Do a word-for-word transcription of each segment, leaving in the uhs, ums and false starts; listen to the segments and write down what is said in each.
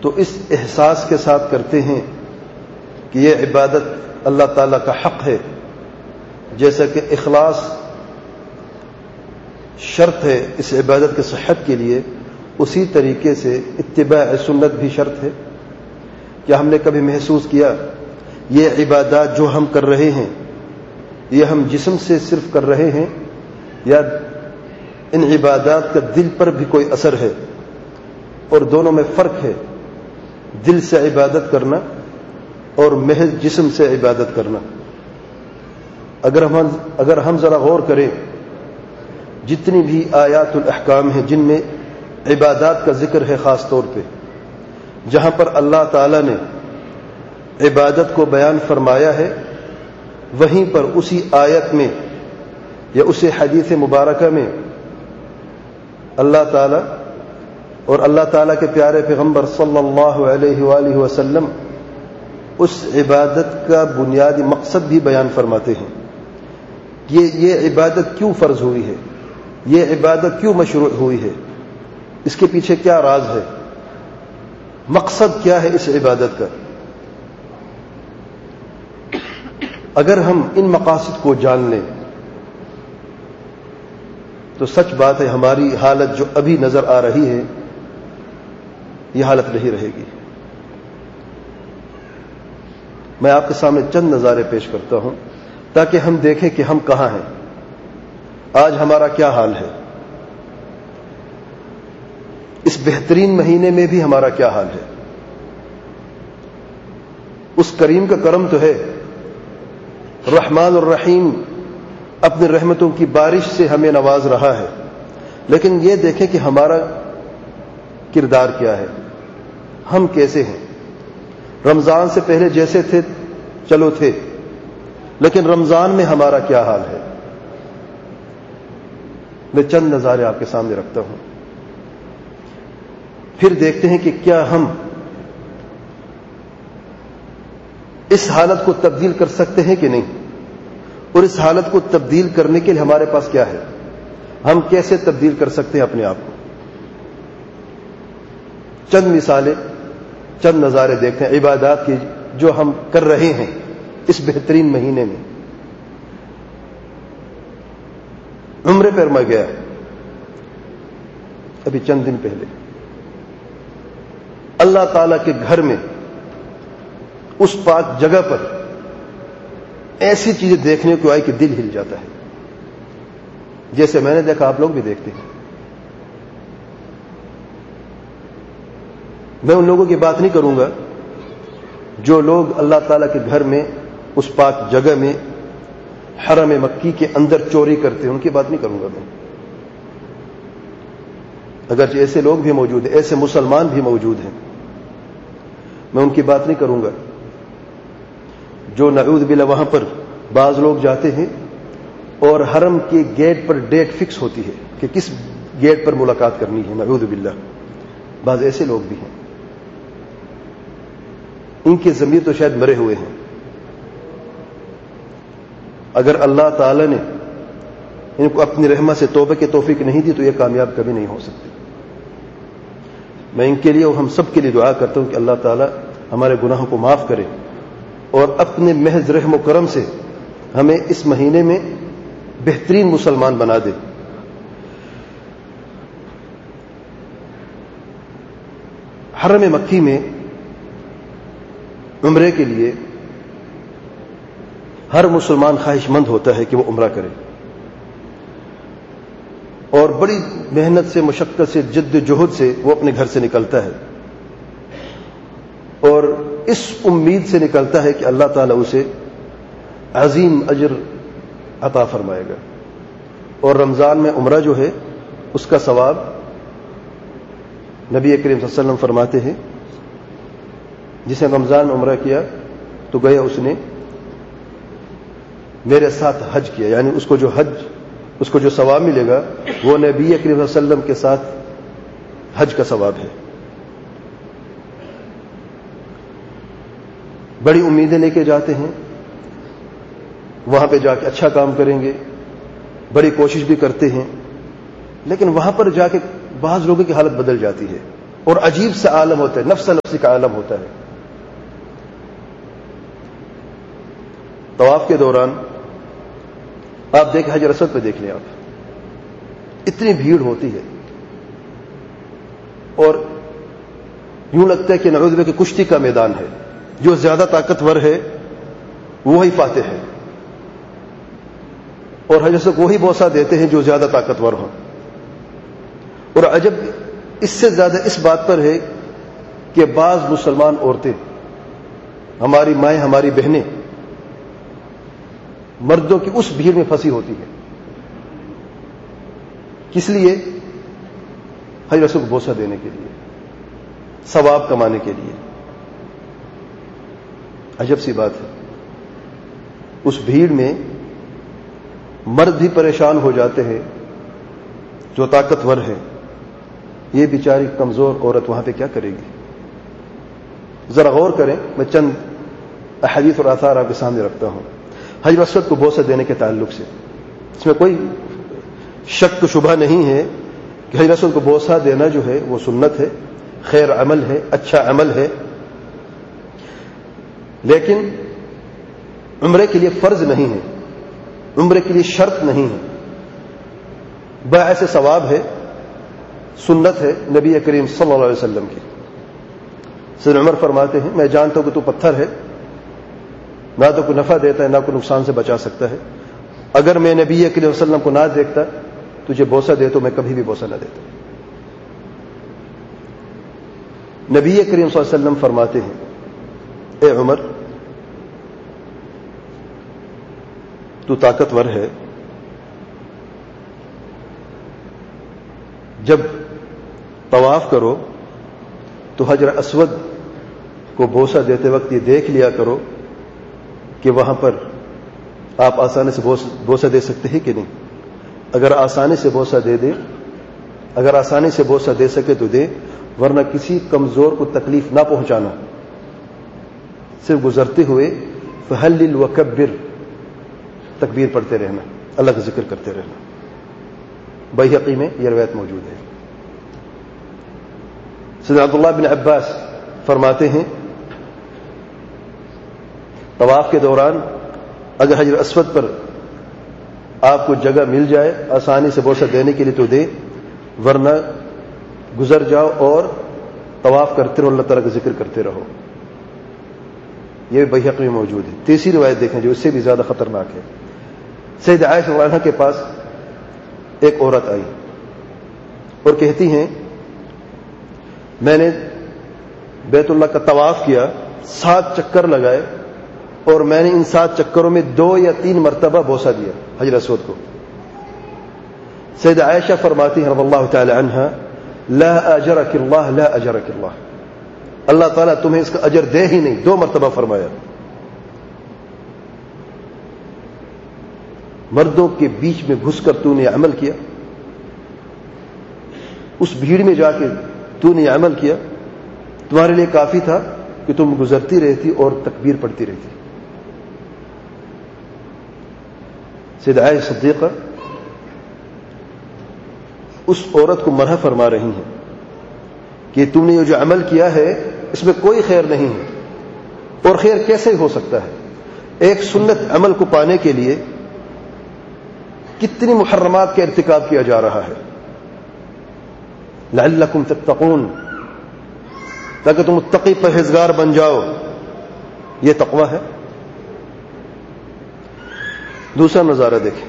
تو اس احساس کے ساتھ کرتے ہیں کہ یہ عبادت اللہ تعالیٰ کا حق ہے، جیسا کہ اخلاص شرط ہے اس عبادت کی صحت کے لیے، اسی طریقے سے اتباع سنت بھی شرط ہے۔ کیا ہم نے کبھی محسوس کیا یہ عبادات جو ہم کر رہے ہیں یہ ہم جسم سے صرف کر رہے ہیں یا ان عبادات کا دل پر بھی کوئی اثر ہے؟ اور دونوں میں فرق ہے، دل سے عبادت کرنا اور محض جسم سے عبادت کرنا۔ اگر ہم اگر ہم ذرا غور کریں، جتنی بھی آیات الاحکام ہیں جن میں عبادات کا ذکر ہے، خاص طور پہ جہاں پر اللہ تعالی نے عبادت کو بیان فرمایا ہے، وہیں پر اسی آیت میں یا اسی حدیث مبارکہ میں اللہ تعالی اور اللہ تعالی کے پیارے پیغمبر صلی اللہ علیہ وآلہ وسلم اس عبادت کا بنیادی مقصد بھی بیان فرماتے ہیں کہ یہ عبادت کیوں فرض ہوئی ہے، یہ عبادت کیوں مشروع ہوئی ہے، اس کے پیچھے کیا راز ہے، مقصد کیا ہے اس عبادت کا۔ اگر ہم ان مقاصد کو جان لیں تو سچ بات ہے ہماری حالت جو ابھی نظر آ رہی ہے یہ حالت نہیں رہے گی۔ میں آپ کے سامنے چند نظارے پیش کرتا ہوں تاکہ ہم دیکھیں کہ ہم کہاں ہیں، آج ہمارا کیا حال ہے، اس بہترین مہینے میں بھی ہمارا کیا حال ہے۔ اس کریم کا کرم تو ہے، رحمان الرحیم اپنی رحمتوں کی بارش سے ہمیں نواز رہا ہے، لیکن یہ دیکھیں کہ ہمارا کردار کیا ہے، ہم کیسے ہیں۔ رمضان سے پہلے جیسے تھے چلو تھے، لیکن رمضان میں ہمارا کیا حال ہے۔ میں چند نظارے آپ کے سامنے رکھتا ہوں، پھر دیکھتے ہیں کہ کیا ہم اس حالت کو تبدیل کر سکتے ہیں کہ نہیں، اور اس حالت کو تبدیل کرنے کے لیے ہمارے پاس کیا ہے، ہم کیسے تبدیل کر سکتے ہیں اپنے آپ کو۔ چند مثالیں، چند نظارے دیکھتے ہیں عبادات کی جو ہم کر رہے ہیں اس بہترین مہینے میں۔ عمرے پر میں گیا ابھی چند دن پہلے، اللہ تعالی کے گھر میں اس پاک جگہ پر ایسی چیزیں دیکھنے کو آئی کہ دل ہل جاتا ہے، جیسے میں نے دیکھا آپ لوگ بھی دیکھتے ہیں۔ میں ان لوگوں کی بات نہیں کروں گا جو لوگ اللہ تعالیٰ کے گھر میں اس پاک جگہ میں حرم مکی کے اندر چوری کرتے ہیں، ان کی بات نہیں کروں گا میں، اگرچہ ایسے لوگ بھی موجود ہیں، ایسے مسلمان بھی موجود ہیں، میں ان کی بات نہیں کروں گا جو نعوذ باللہ وہاں پر بعض لوگ جاتے ہیں اور حرم کے گیٹ پر ڈیٹ فکس ہوتی ہے کہ کس گیٹ پر ملاقات کرنی ہے، نعوذ باللہ بعض ایسے لوگ بھی ہیں، ان کے ضمیر تو شاید مرے ہوئے ہیں۔ اگر اللہ تعالی نے ان کو اپنی رحمت سے توبہ کی توفیق نہیں دی تو یہ کامیاب کبھی نہیں ہو سکتے۔ میں ان کے لیے اور ہم سب کے لیے دعا کرتا ہوں کہ اللہ تعالی ہمارے گناہوں کو معاف کرے اور اپنے محض رحم و کرم سے ہمیں اس مہینے میں بہترین مسلمان بنا دے۔ حرم مکی میں عمرے کے لیے ہر مسلمان خواہش مند ہوتا ہے کہ وہ عمرہ کرے، اور بڑی محنت سے، مشقت سے، جد جہد سے وہ اپنے گھر سے نکلتا ہے، اور اس امید سے نکلتا ہے کہ اللہ تعالیٰ اسے عظیم اجر عطا فرمائے گا۔ اور رمضان میں عمرہ جو ہے اس کا ثواب نبی کریم صلی اللہ علیہ وسلم فرماتے ہیں جس نے رمضان میں عمرہ کیا تو گیا اس نے میرے ساتھ حج کیا، یعنی اس کو جو حج اس کو جو ثواب ملے گا وہ نبی کریم صلی اللہ علیہ وسلم کے ساتھ حج کا ثواب ہے۔ بڑی امیدیں لے کے جاتے ہیں، وہاں پہ جا کے اچھا کام کریں گے، بڑی کوشش بھی کرتے ہیں، لیکن وہاں پر جا کے بعض لوگوں کی حالت بدل جاتی ہے۔ اور عجیب سا عالم ہوتا ہے، نفس نفسی کا عالم ہوتا ہے. طواف کے دوران آپ دیکھیں، حجر اسود پہ دیکھ لیں آپ، اتنی بھیڑ ہوتی ہے اور یوں لگتا ہے کہ نعوذ باللہ کہ کشتی کا میدان ہے. جو زیادہ طاقتور ہے وہی فاتح ہے، اور حجر اسود وہی بوسہ دیتے ہیں جو زیادہ طاقتور ہوں. اور عجب اس سے زیادہ اس بات پر ہے کہ بعض مسلمان عورتیں، ہماری مائیں، ہماری بہنیں مردوں کی اس بھیڑ میں پھنسی ہوتی ہے. کس لیے؟ حجر اسود کو بوسہ دینے کے لیے، ثواب کمانے کے لیے. عجب سی بات ہے، اس بھیڑ میں مرد بھی پریشان ہو جاتے ہیں جو طاقتور ہے. یہ بیچاری کمزور عورت وہاں پہ کیا کرے گی؟ ذرا غور کریں. میں چند احادیث اور آثار آپ کے سامنے رکھتا ہوں حجر اسود کو بوسہ دینے کے تعلق سے. اس میں کوئی شک و شبہ نہیں ہے کہ حجر اسود کو بوسہ دینا جو ہے وہ سنت ہے، خیر عمل ہے، اچھا عمل ہے، لیکن عمرے کے لیے فرض نہیں ہے، عمرے کے لیے شرط نہیں ہے، باعث ثواب ہے، سنت ہے نبی کریم صلی اللہ علیہ وسلم کی. سیدنا عمر فرماتے ہیں، میں جانتا ہوں کہ تو پتھر ہے، نہ تو کوئی نفع دیتا ہے نہ کوئی نقصان سے بچا سکتا ہے. اگر میں نبی کریم صلی اللہ علیہ وسلم کو نہ دیکھتا تجھے بوسہ دے تو میں کبھی بھی بوسہ نہ دیتا. نبی کریم صلی اللہ علیہ وسلم فرماتے ہیں، اے عمر، تو طاقتور ہے، جب طواف کرو تو حجر اسود کو بوسہ دیتے وقت یہ دیکھ لیا کرو کہ وہاں پر آپ آسانی سے بوسہ دے سکتے ہیں کہ نہیں. اگر آسانی سے بوسہ دے دے اگر آسانی سے بوسہ دے سکے تو دے، ورنہ کسی کمزور کو تکلیف نہ پہنچانا. صرف گزرتے ہوئے فہلل وکبر، تکبیر پڑھتے رہنا، اللہ کا ذکر کرتے رہنا. بیہقی میں یہ روایت موجود ہے. سیدنا عبداللہ بن عباس فرماتے ہیں، طواف کے دوران اگر حجر اسود پر آپ کو جگہ مل جائے آسانی سے بوسہ دینے کے لیے تو دے، ورنہ گزر جاؤ اور طواف کرتے رہو، اللہ تعالیٰ کا ذکر کرتے رہو. یہ بیہقی میں موجود ہے. تیسری روایت دیکھیں جو اس سے بھی زیادہ خطرناک ہے. سیدہ عائشہ رضی اللہ عنہا کے پاس ایک عورت آئی اور کہتی ہیں، میں نے بیت اللہ کا طواف کیا، سات چکر لگائے، اور میں نے ان سات چکروں میں دو یا تین مرتبہ بوسہ دیا حجر اسود کو. سیدہ عائشہ فرماتی ہیں رضی اللہ تعالی عنہا، لا اجرک اللہ، لا اجرک اللہ، اللہ تعالیٰ تمہیں اس کا اجر دے ہی نہیں. دو مرتبہ فرمایا. مردوں کے بیچ میں گھس کر تو نے عمل کیا، اس بھیڑ میں جا کے تو نے عمل کیا، تمہارے لیے کافی تھا کہ تم گزرتی رہتی اور تکبیر پڑھتی رہتی. سیدہ عائشہ صدیقہ اس عورت کو مرحمت فرما رہی ہیں کہ تم نے یہ جو عمل کیا ہے اس میں کوئی خیر نہیں ہے، اور خیر کیسے ہو سکتا ہے؟ ایک سنت عمل کو پانے کے لیے کتنی محرمات کا ارتکاب کیا جا رہا ہے. لعلکم تتقون، تاکہ تم متقی پرہیزگار بن جاؤ، یہ تقوی ہے. دوسرا نظارہ دیکھیں،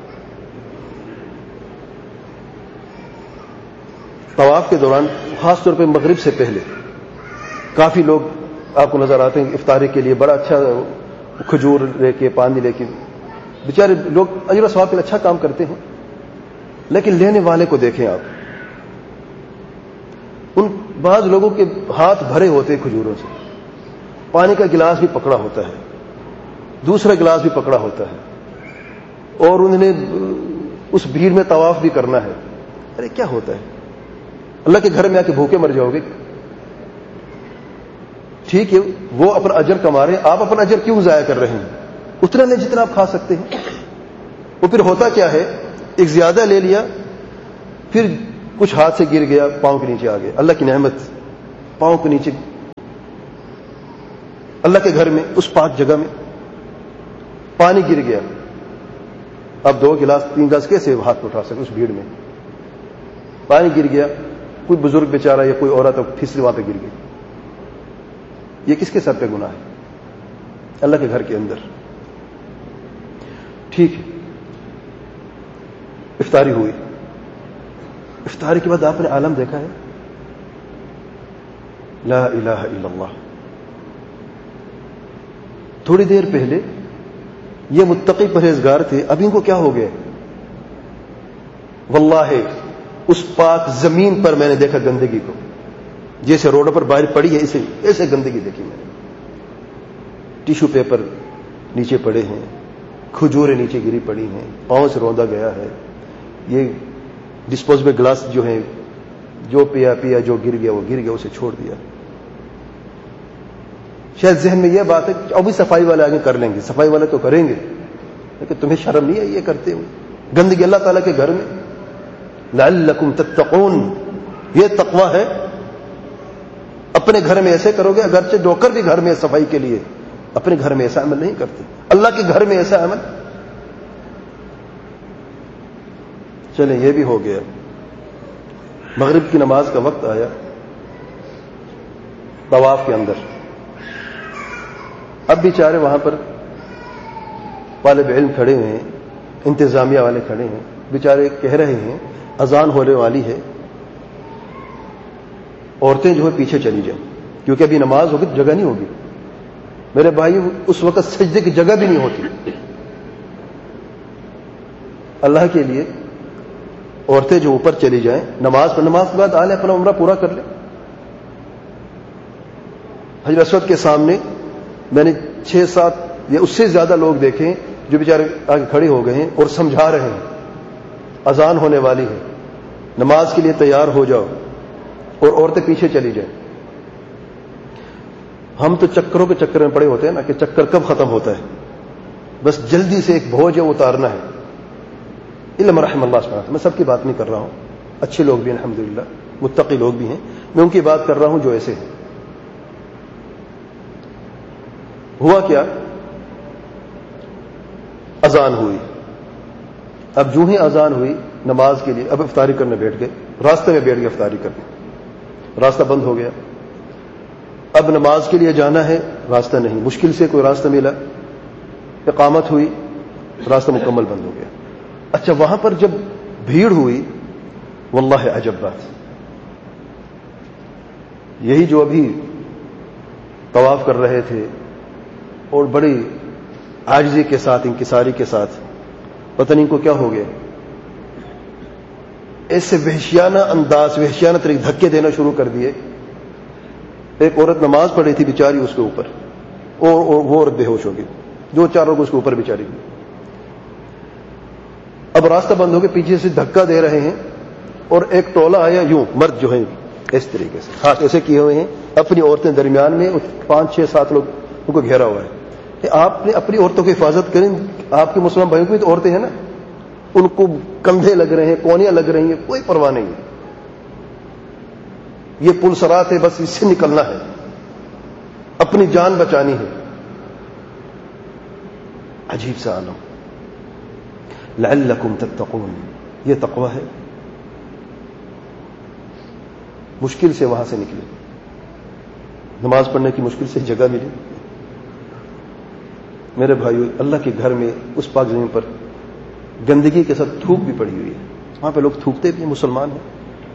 طواف کے دوران خاص طور پہ مغرب سے پہلے کافی لوگ آپ کو نظر آتے ہیں افطاری کے لیے بڑا اچھا کھجور لے کے، پانی لے کے. بیچارے لوگ اجر و ثواب کے لیے اچھا کام کرتے ہیں، لیکن لینے والے کو دیکھیں آپ. ان بعض لوگوں کے ہاتھ بھرے ہوتے ہیں کھجوروں سے، پانی کا گلاس بھی پکڑا ہوتا ہے، دوسرا گلاس بھی پکڑا ہوتا ہے، اور انہوں نے اس بھیڑ میں طواف بھی کرنا ہے. ارے کیا ہوتا ہے؟ اللہ کے گھر میں آ کے بھوکے مر جاؤ گے؟ ٹھیک ہے، وہ اپنا اجر کما رہے ہیں، آپ اپنا اجر کیوں ضائع کر رہے ہیں؟ اتنا نہیں جتنا آپ کھا سکتے ہیں. وہ پھر ہوتا کیا ہے، ایک زیادہ لے لیا، پھر کچھ ہاتھ سے گر گیا، پاؤں کے نیچے آ گیا، اللہ کی نعمت، پاؤں کے نیچے، اللہ کے گھر میں اس پاک جگہ میں پانی گر گیا. اب دو گلاس تین گلاس کیسے ہاتھ پہ اٹھا سکے اس بھیڑ میں؟ پانی گر گیا، کوئی بزرگ بیچارہ یا کوئی عورت پھسلی وہاں پہ گر گئی. یہ کس کے سر پہ گناہ ہے؟ اللہ کے گھر کے اندر. ٹھیک ہے، افطاری ہوئی. افطاری کے بعد آپ نے عالم دیکھا ہے، لا الہ الا اللہ. تھوڑی دیر پہلے یہ متقی پرہیزگار تھے، اب ان کو کیا ہو گیا؟ واللہ اس پاک زمین پر میں نے دیکھا گندگی کو، جیسے روڈوں پر باہر پڑی ہے اسے ایسے گندگی دیکھی میں نے. ٹیشو پیپر نیچے پڑے ہیں، کھجوریں نیچے گری پڑی ہیں، پاؤں سے روندا گیا ہے. یہ ڈسپوزیبل گلاس جو ہے، جو پیا پیا جو گر گیا وہ گر گیا، اسے چھوڑ دیا. شاید ذہن میں یہ بات ہے کہ ابھی صفائی والے آگے کر لیں گے، صفائی والے تو کریں گے، لیکن تمہیں شرم نہیں ہے یہ کرتے ہوئے؟ گندگی اللہ تعالیٰ کے گھر میں. لعلکم تتقون، یہ تقوی ہے. اپنے گھر میں ایسے کرو گے، اگرچہ ڈوکر بھی گھر میں صفائی کے لیے، اپنے گھر میں ایسا عمل نہیں کرتے. اللہ کے گھر میں ایسا عمل. چلیں یہ بھی ہو گیا. مغرب کی نماز کا وقت آیا، طواف کے اندر. اب بیچارے وہاں پر طالب علم کھڑے ہوئے ہیں، انتظامیہ والے کھڑے ہیں، بیچارے کہہ رہے ہیں اذان ہونے والی ہے، عورتیں جو ہے پیچھے چلی جائیں کیونکہ ابھی نماز ہوگی تو جگہ نہیں ہوگی. میرے بھائی اس وقت سجدے کی جگہ بھی نہیں ہوتی. اللہ کے لیے عورتیں جو اوپر چلی جائیں نماز پر، نماز کے بعد آلے اپنا عمرہ پورا کر لیں. حجر اسود کے سامنے میں نے چھ سات یا اس سے زیادہ لوگ دیکھے جو بیچارے آگے کھڑے ہو گئے ہیں اور سمجھا رہے ہیں اذان ہونے والی ہے، نماز کے لیے تیار ہو جاؤ، اور عورتیں پیچھے چلی جائیں. ہم تو چکروں کے چکر میں پڑے ہوتے ہیں نا کہ چکر کب ختم ہوتا ہے، بس جلدی سے ایک بوجھ اتارنا ہے. علم رحم اللہ سبحانہ. میں سب کی بات نہیں کر رہا ہوں، اچھے لوگ بھی ہیں الحمدللہ، متقی لوگ بھی ہیں، میں ان کی بات کر رہا ہوں جو ایسے ہیں. ہوا کیا؟ اذان ہوئی. اب جو ہی اذان ہوئی نماز کے لیے، اب افطاری کرنے بیٹھ گئے، راستے میں بیٹھ گئے افطاری کرنے. راستہ بند ہو گیا. اب نماز کے لیے جانا ہے، راستہ نہیں، مشکل سے کوئی راستہ ملا. اقامت ہوئی، راستہ مکمل بند ہو گیا. اچھا وہاں پر جب بھیڑ ہوئی، واللہ عجب بات، یہی جو ابھی طواف کر رہے تھے اور بڑی عاجزی کے ساتھ، انکساری کے ساتھ، پتہ نہیں کو کیا ہو گیا، ایسے وحشیانہ انداز، وحشیانہ طریقے دھکے دینا شروع کر دیے. ایک عورت نماز پڑھی تھی بیچاری، اس کے اوپر اور وہ عورت بے ہوش ہو گئی، دو چار لوگ اس کے اوپر بیچاری. اب راستہ بند ہو کے پیچھے سے دھکا دے رہے ہیں، اور ایک ٹولہ آیا یوں، مرد جو ہیں اس طریقے سے ہاتھ ایسے کیے ہوئے ہیں، اپنی عورتیں درمیان میں، پانچ چھ سات لوگ ان کو گھیرا ہوا ہے کہ آپ نے اپنی عورتوں کی حفاظت کریں. آپ کے مسلمان بھائیوں کی تو عورتیں ہیں نا، ان کو کندھے لگ رہے ہیں، کونیاں لگ رہی ہیں، کوئی پرواہ نہیں ہے. یہ پل صراط ہے، بس اس سے نکلنا ہے، اپنی جان بچانی ہے. عجیب سا عالم. لعلکم تتقون، یہ تقوی ہے. مشکل سے وہاں سے نکلے، نماز پڑھنے کی مشکل سے جگہ ملی. میرے بھائیو، اللہ کے گھر میں اس پاک زمین پر گندگی کے ساتھ تھوک بھی پڑی ہوئی ہے. وہاں پہ لوگ تھوکتے بھی ہیں، مسلمان ہیں.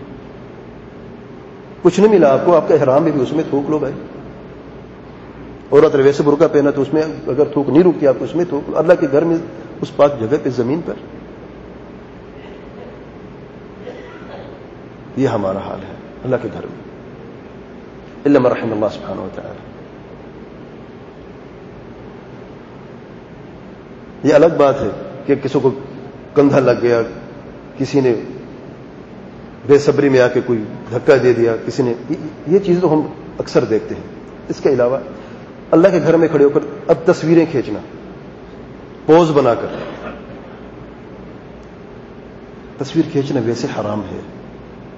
کچھ نہیں ملا آپ کو، آپ کا احرام بھی اس میں تھوک لو بھائی. عورت ویسے برقع پہنا تو اس میں اگر تھوک نہیں رکتی آپ کو، اس میں تھوک لو. اللہ کے گھر میں اس پاک جگہ پہ، زمین پر. یہ ہمارا حال ہے اللہ کے گھر میں. الا من رحم اللہ سبحانہ و تعالی. یہ الگ بات ہے کہ کسی کو کندھا لگ گیا، کسی نے بے صبری میں آ کے کوئی دھکا دے دیا، کسی نے، یہ چیزیں تو ہم اکثر دیکھتے ہیں. اس کے علاوہ اللہ کے گھر میں کھڑے ہو کر اب تصویریں کھینچنا، پوز بنا کر تصویر کھینچنا ویسے حرام ہے.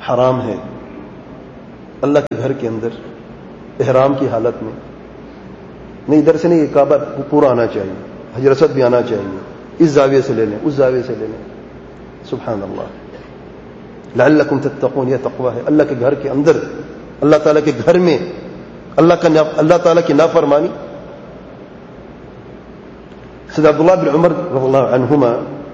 حرام ہے اللہ کے گھر کے اندر احرام کی حالت میں، نہیں ادھر سے نہیں، یہ کعبہ پورا آنا چاہیے، حجر اسود بھی آنا چاہیے، اس زاویے سے لے لیں اس زاویے سے لے لیں، سبحان اللہ، لعلکم تتقون، یہ تقوی ہے اللہ کے گھر کے اندر، اللہ تعالیٰ کے گھر میں اللہ کا اللہ تعالیٰ کی نافرمانی۔ سید عبداللہ بن عمر رضی اللہ عنہما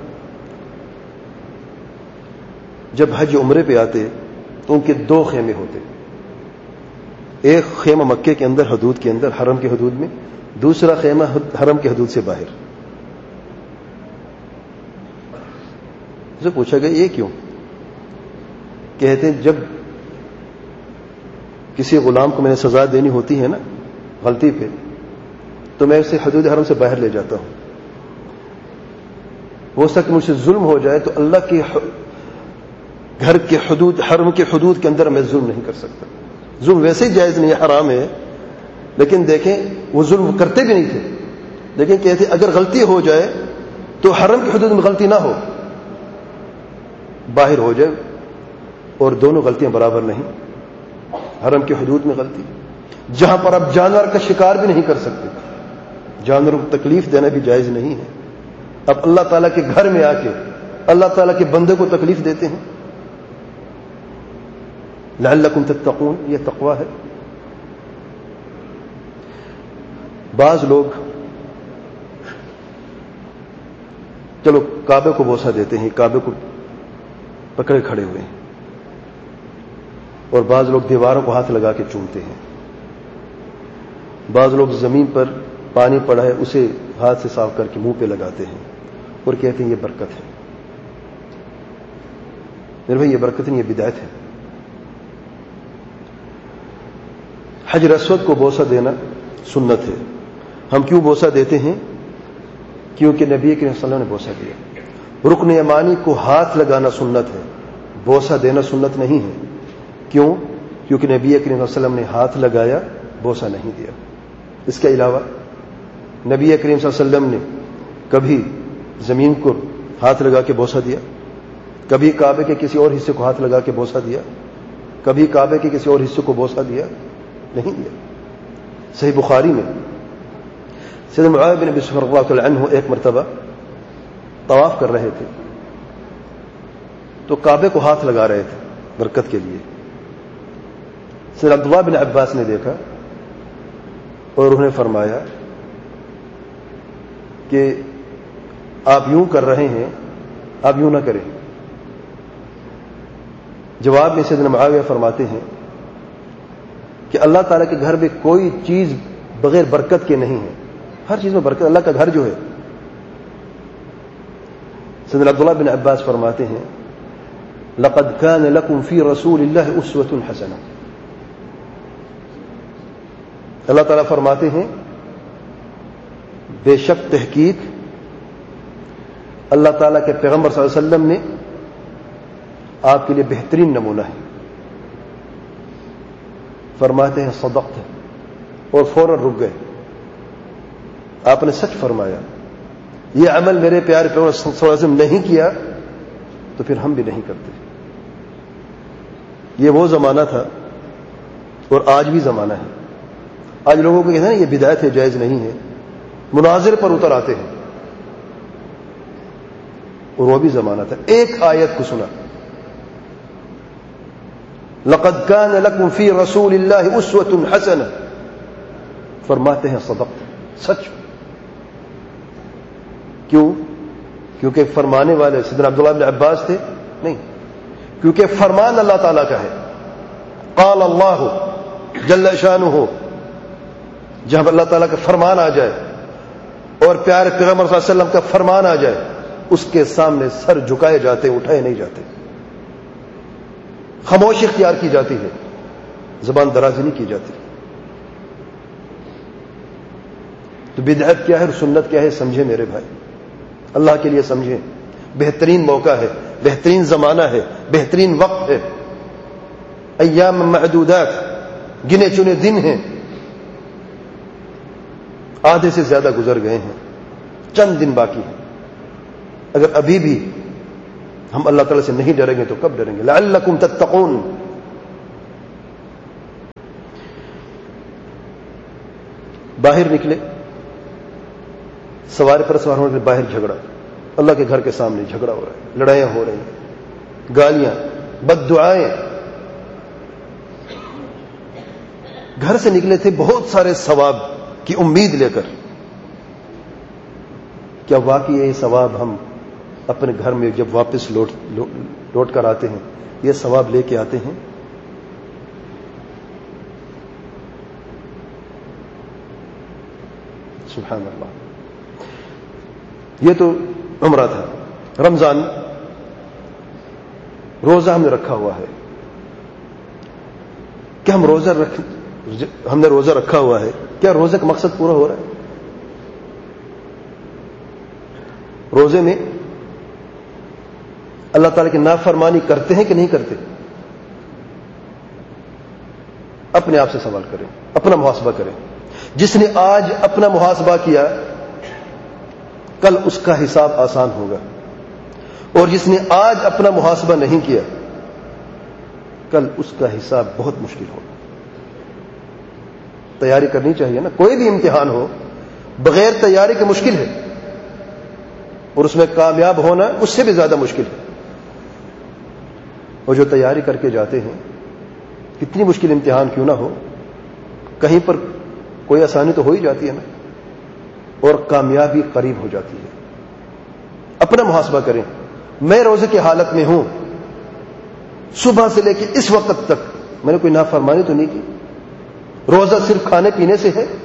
جب حج عمرے پہ آتے تو ان کے دو خیمے ہوتے، ایک خیمہ مکے کے اندر حدود کے اندر حرم کی حدود میں، دوسرا خیمہ حرم کی حدود سے باہر۔ اسے پوچھا گیا یہ کیوں؟ کہتے جب کسی غلام کو میں نے سزا دینی ہوتی ہے نا غلطی پہ، تو میں اسے حدود حرم سے باہر لے جاتا ہوں، ہو سکتا مجھ سے ظلم ہو جائے تو اللہ کے گھر کے حدود حرم کے حدود کے اندر میں ظلم نہیں کر سکتا، ظلم ویسے ہی جائز نہیں ہے، حرام ہے، لیکن دیکھیں وہ ظلم کرتے بھی نہیں تھے، لیکن کہتے اگر غلطی ہو جائے تو حرم کی حدود میں غلطی نہ ہو، باہر ہو جائے، اور دونوں غلطیاں برابر نہیں، حرم کی حدود میں غلطی جہاں پر آپ جانور کا شکار بھی نہیں کر سکتے، جانوروں کو تکلیف دینا بھی جائز نہیں ہے، اب اللہ تعالیٰ کے گھر میں آ کے اللہ تعالیٰ کے بندے کو تکلیف دیتے ہیں۔ لعلکم تتقون، یہ تقوی ہے۔ بعض لوگ چلو کعبے کو بوسہ دیتے ہیں، کعبے کو پکڑے کھڑے ہوئے ہیں، اور بعض لوگ دیواروں کو ہاتھ لگا کے چومتے ہیں، بعض لوگ زمین پر پانی پڑا ہے اسے ہاتھ سے صاف کر کے منہ پہ لگاتے ہیں اور کہتے ہیں یہ برکت ہے۔ میرے بھائی یہ برکت نہیں، یہ بدعت ہے۔ حجر اسود کو بوسہ دینا سنت ہے۔ ہم کیوں بوسہ دیتے ہیں؟ کیونکہ نبی کریم صلی اللہ علیہ وسلم نے بوسہ دیا۔ رکن یمانی کو ہاتھ لگانا سنت ہے، بوسہ دینا سنت نہیں ہے۔ کیوں؟ کیونکہ نبی کریم صلی اللہ علیہ وسلم نے ہاتھ لگایا، بوسہ نہیں دیا۔ اس کے علاوہ نبی کریم صلی اللہ علیہ وسلم نے کبھی زمین کو ہاتھ لگا کے بوسہ دیا، کبھی کعبے کے کسی اور حصے کو ہاتھ لگا کے بوسہ دیا، کبھی کعبے کے کسی اور حصے کو بوسہ دیا نہیں دیا۔ صحیح بخاری میں سیدنا معاذ بن ابی سفیان رضی اللہ تعالی عنہ ایک مرتبہ طواف کر رہے تھے تو کعبے کو ہاتھ لگا رہے تھے برکت کے لیے۔ سیدنا عبداللہ بن عباس نے دیکھا اور انہوں نے فرمایا کہ آپ یوں کر رہے ہیں، آپ یوں نہ کریں۔ جواب میں سیدنا معاویہ فرماتے ہیں کہ اللہ تعالیٰ کے گھر میں کوئی چیز بغیر برکت کے نہیں ہے، ہر چیز میں برکت، اللہ کا گھر جو ہے۔ سیدنا عبداللہ بن عباس فرماتے ہیں لقد كان لكم في رسول الله اسوة حسنة، اللہ تعالیٰ فرماتے ہیں بے شک تحقیق اللہ تعالیٰ کے پیغمبر صلی اللہ علیہ وسلم نے آپ کے لیے بہترین نمونہ ہے۔ فرماتے ہیں صدقت، اور فوراً رک گئے، آپ نے سچ فرمایا، یہ عمل میرے پیارے پیغمبر صلی اللہ علیہ وسلم نہیں کیا تو پھر ہم بھی نہیں کرتے۔ یہ وہ زمانہ تھا اور آج بھی زمانہ ہے۔ آج لوگوں کو کہتے ہیں نا یہ بدعت ہے، جائز نہیں ہے، مناظر پر اتر آتے ہیں، اور وہ بھی زمانہ تھا۔ ایک آیت کو سنا، لقد كان لكم في رسول الله اسوة حسنة، فرماتے ہیں صدقت، سچ۔ کیوں؟ کیونکہ فرمانے والے سیدنا عبداللہ بن عباس تھے؟ نہیں، کیونکہ فرمان اللہ تعالیٰ کا ہے۔ قال اللہ جل شانہ، جہاں اللہ تعالیٰ کا فرمان آ جائے اور پیارے پیغمبر صلی اللہ علیہ وسلم کا فرمان آ جائے، اس کے سامنے سر جھکائے جاتے، اٹھائے نہیں جاتے، خاموشی اختیار کی جاتی ہے، زبان درازی نہیں کی جاتی۔ تو بدعت کیا ہے اور سنت کیا ہے سمجھے میرے بھائی، اللہ کے لیے سمجھیں۔ بہترین موقع ہے، بہترین زمانہ ہے، بہترین وقت ہے، ایام معدودات، گنے چنے دن ہیں، آدھے سے زیادہ گزر گئے ہیں، چند دن باقی ہیں۔ اگر ابھی بھی ہم اللہ تعالیٰ سے نہیں ڈریں گے تو کب ڈریں گے؟ لعلکم تتقون. باہر نکلے, سواری پر سوار ہونے کے باہر جھگڑا, اللہ کے گھر کے سامنے جھگڑا ہو رہا ہے, لڑائیاں ہو رہی ہیں, گالیاں, بد دعائیں. گھر سے نکلے تھے بہت سارے ثواب کی امید لے کر, کیا واقعی یہ ثواب ہم اپنے گھر میں جب واپس لوٹ لوٹ کر آتے ہیں یہ ثواب لے کے آتے ہیں؟ سبحان اللہ. یہ تو عمرہ تھا. رمضان روزہ ہم نے رکھا ہوا ہے. کیا ہم روزہ رکھ ہم نے روزہ رکھا ہوا ہے, کیا روزے کا مقصد پورا ہو رہا ہے؟ روزے میں اللہ تعالیٰ کی نافرمانی کرتے ہیں کہ نہیں کرتے؟ اپنے آپ سے سوال کریں, اپنا محاسبہ کریں. جس نے آج اپنا محاسبہ کیا کل اس کا حساب آسان ہوگا, اور جس نے آج اپنا محاسبہ نہیں کیا کل اس کا حساب بہت مشکل ہوگا. تیاری کرنی چاہیے نا. کوئی بھی امتحان ہو بغیر تیاری کے مشکل ہے, اور اس میں کامیاب ہونا اس سے بھی زیادہ مشکل ہے. اور جو تیاری کر کے جاتے ہیں, کتنی مشکل امتحان کیوں نہ ہو, کہیں پر کوئی آسانی تو ہو ہی جاتی ہے نا, اور کامیابی قریب ہو جاتی ہے. اپنا محاسبہ کریں. میں روزے کی حالت میں ہوں, صبح سے لے کے اس وقت تک میں نے کوئی نافرمانی تو نہیں کی. روزہ صرف کھانے پینے سے ہے؟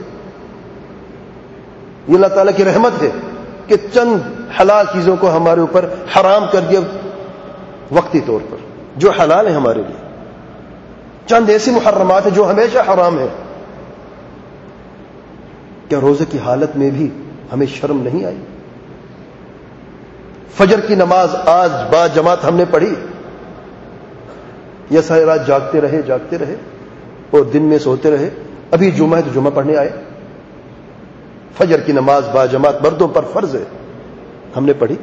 یہ اللہ تعالیٰ کی رحمت ہے کہ چند حلال چیزوں کو ہمارے اوپر حرام کر دیا وقتی طور پر, جو حلال ہے ہمارے لیے. چند ایسی محرمات ہیں جو ہمیشہ حرام ہے. کیا روزے کی حالت میں بھی ہمیں شرم نہیں آئی؟ فجر کی نماز آج با جماعت ہم نے پڑھی, یا ساری رات جاگتے رہے جاگتے رہے اور دن میں سوتے رہے؟ ابھی جمعہ ہے تو جمعہ پڑھنے آئے. فجر کی نماز با جماعت مردوں پر فرض ہے, ہم نے پڑھی.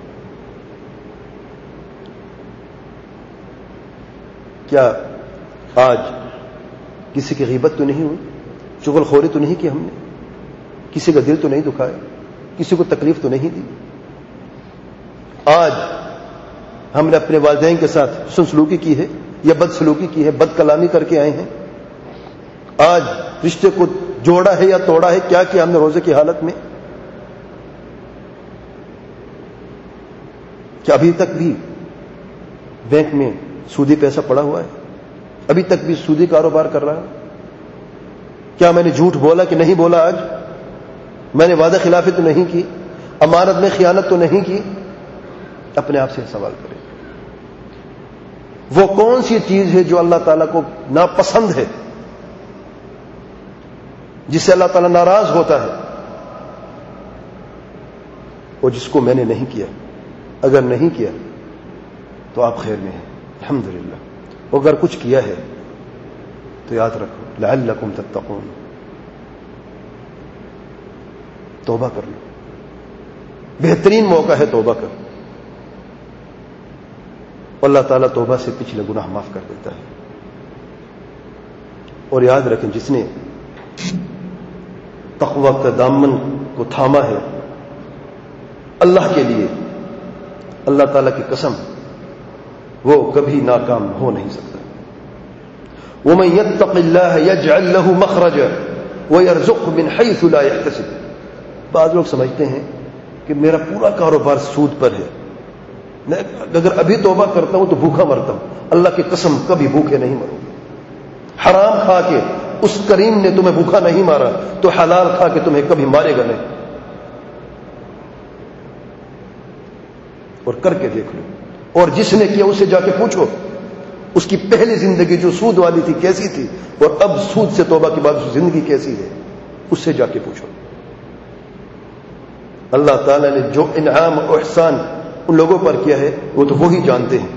کیا آج کسی کی غیبت تو نہیں ہوئی, چغل خوری تو نہیں کی ہم نے, کسی کا دل تو نہیں دکھایا, کسی کو تکلیف تو نہیں دی؟ آج ہم نے اپنے والدین کے ساتھ حسن سلوکی کی ہے یا بد سلوکی کی ہے, بد کلامی کر کے آئے ہیں؟ آج رشتے کو جوڑا ہے یا توڑا ہے؟ کیا کیا ہم نے روزے کی حالت میں؟ کیا ابھی تک بھی بینک میں سودی پیسہ پڑا ہوا ہے؟ ابھی تک بھی سودی کاروبار کر رہا ہے؟ کیا میں نے جھوٹ بولا کہ نہیں بولا؟ آج میں نے وعدہ خلافی تو نہیں کی؟ امانت میں خیانت تو نہیں کی؟ اپنے آپ سے سوال کریں. وہ کون سی چیز ہے جو اللہ تعالیٰ کو ناپسند ہے, جس سے اللہ تعالیٰ ناراض ہوتا ہے, اور جس کو میں نے نہیں کیا؟ اگر نہیں کیا تو آپ خیر میں ہیں, الحمدللہ. اگر کچھ کیا ہے تو یاد رکھو, لعلکم تتقون. توبہ کر لو, بہترین موقع ہے توبہ کا. اللہ تعالیٰ توبہ سے پچھلے گناہ معاف کر دیتا ہے. اور یاد رکھیں, جس نے تقوی کا دامن کو تھاما ہے اللہ کے لیے, اللہ تعالیٰ کی قسم وہ کبھی ناکام ہو نہیں سکتا. وَمَن يَتَّقِ اللَّهَ يَجْعَل لَّهُ مَخْرَجًا وَيَرْزُقْهُ مِنْ حَيْثُ لَا يَحْتَسِبُ. بعض لوگ سمجھتے ہیں کہ میرا پورا کاروبار سود پر ہے, میں اگر ابھی توبہ کرتا ہوں تو بھوکا مرتا ہوں. اللہ کی قسم کبھی بھوکے نہیں مرو. حرام کھا کے اس کریم نے تمہیں بھوکا نہیں مارا تو حلال کھا کے تمہیں کبھی مارے گا نہیں. اور کر کے دیکھ لو. اور جس نے کیا اسے جا کے پوچھو, اس کی پہلی زندگی جو سود والی تھی کیسی تھی, اور اب سود سے توبہ کے بعد زندگی کیسی ہے, اس سے جا کے پوچھو. اللہ تعالیٰ نے جو انعام و احسان ان لوگوں پر کیا ہے وہ تو وہی جانتے ہیں.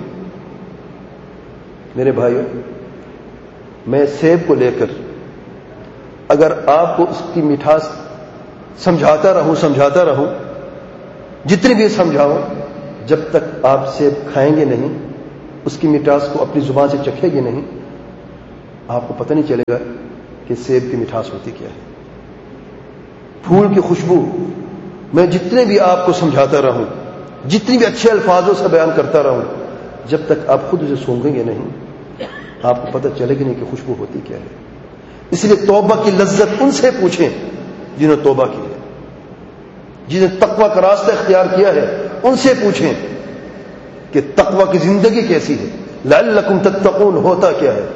میرے بھائیو, میں سیب کو لے کر اگر آپ کو اس کی مٹھاس سمجھاتا رہوں سمجھاتا رہوں جتنی بھی سمجھاؤں جب تک آپ سیب کھائیں گے نہیں، اس کی مٹھاس کو اپنی زبان سے چکھیں گے نہیں، آپ کو پتہ نہیں چلے گا کہ سیب کی مٹھاس ہوتی کیا ہے۔ پھول کی خوشبو میں جتنے بھی آپ کو سمجھاتا رہوں، جتنی بھی اچھے الفاظوں سے بیان کرتا رہوں، جب تک آپ خود اسے سونگیں گے نہیں، آپ کو پتہ چلے گی نہیں کہ خوشبو ہوتی کیا ہے۔ اس لیے توبہ کی لذت ان سے پوچھیں جنہوں نے توبہ کی ہے، جنہیں تقوی کا راستہ اختیار کیا ہے، ان سے پوچھیں کہ تقوی کی زندگی کیسی ہے، لعلکم تتقون ہوتا کیا ہے۔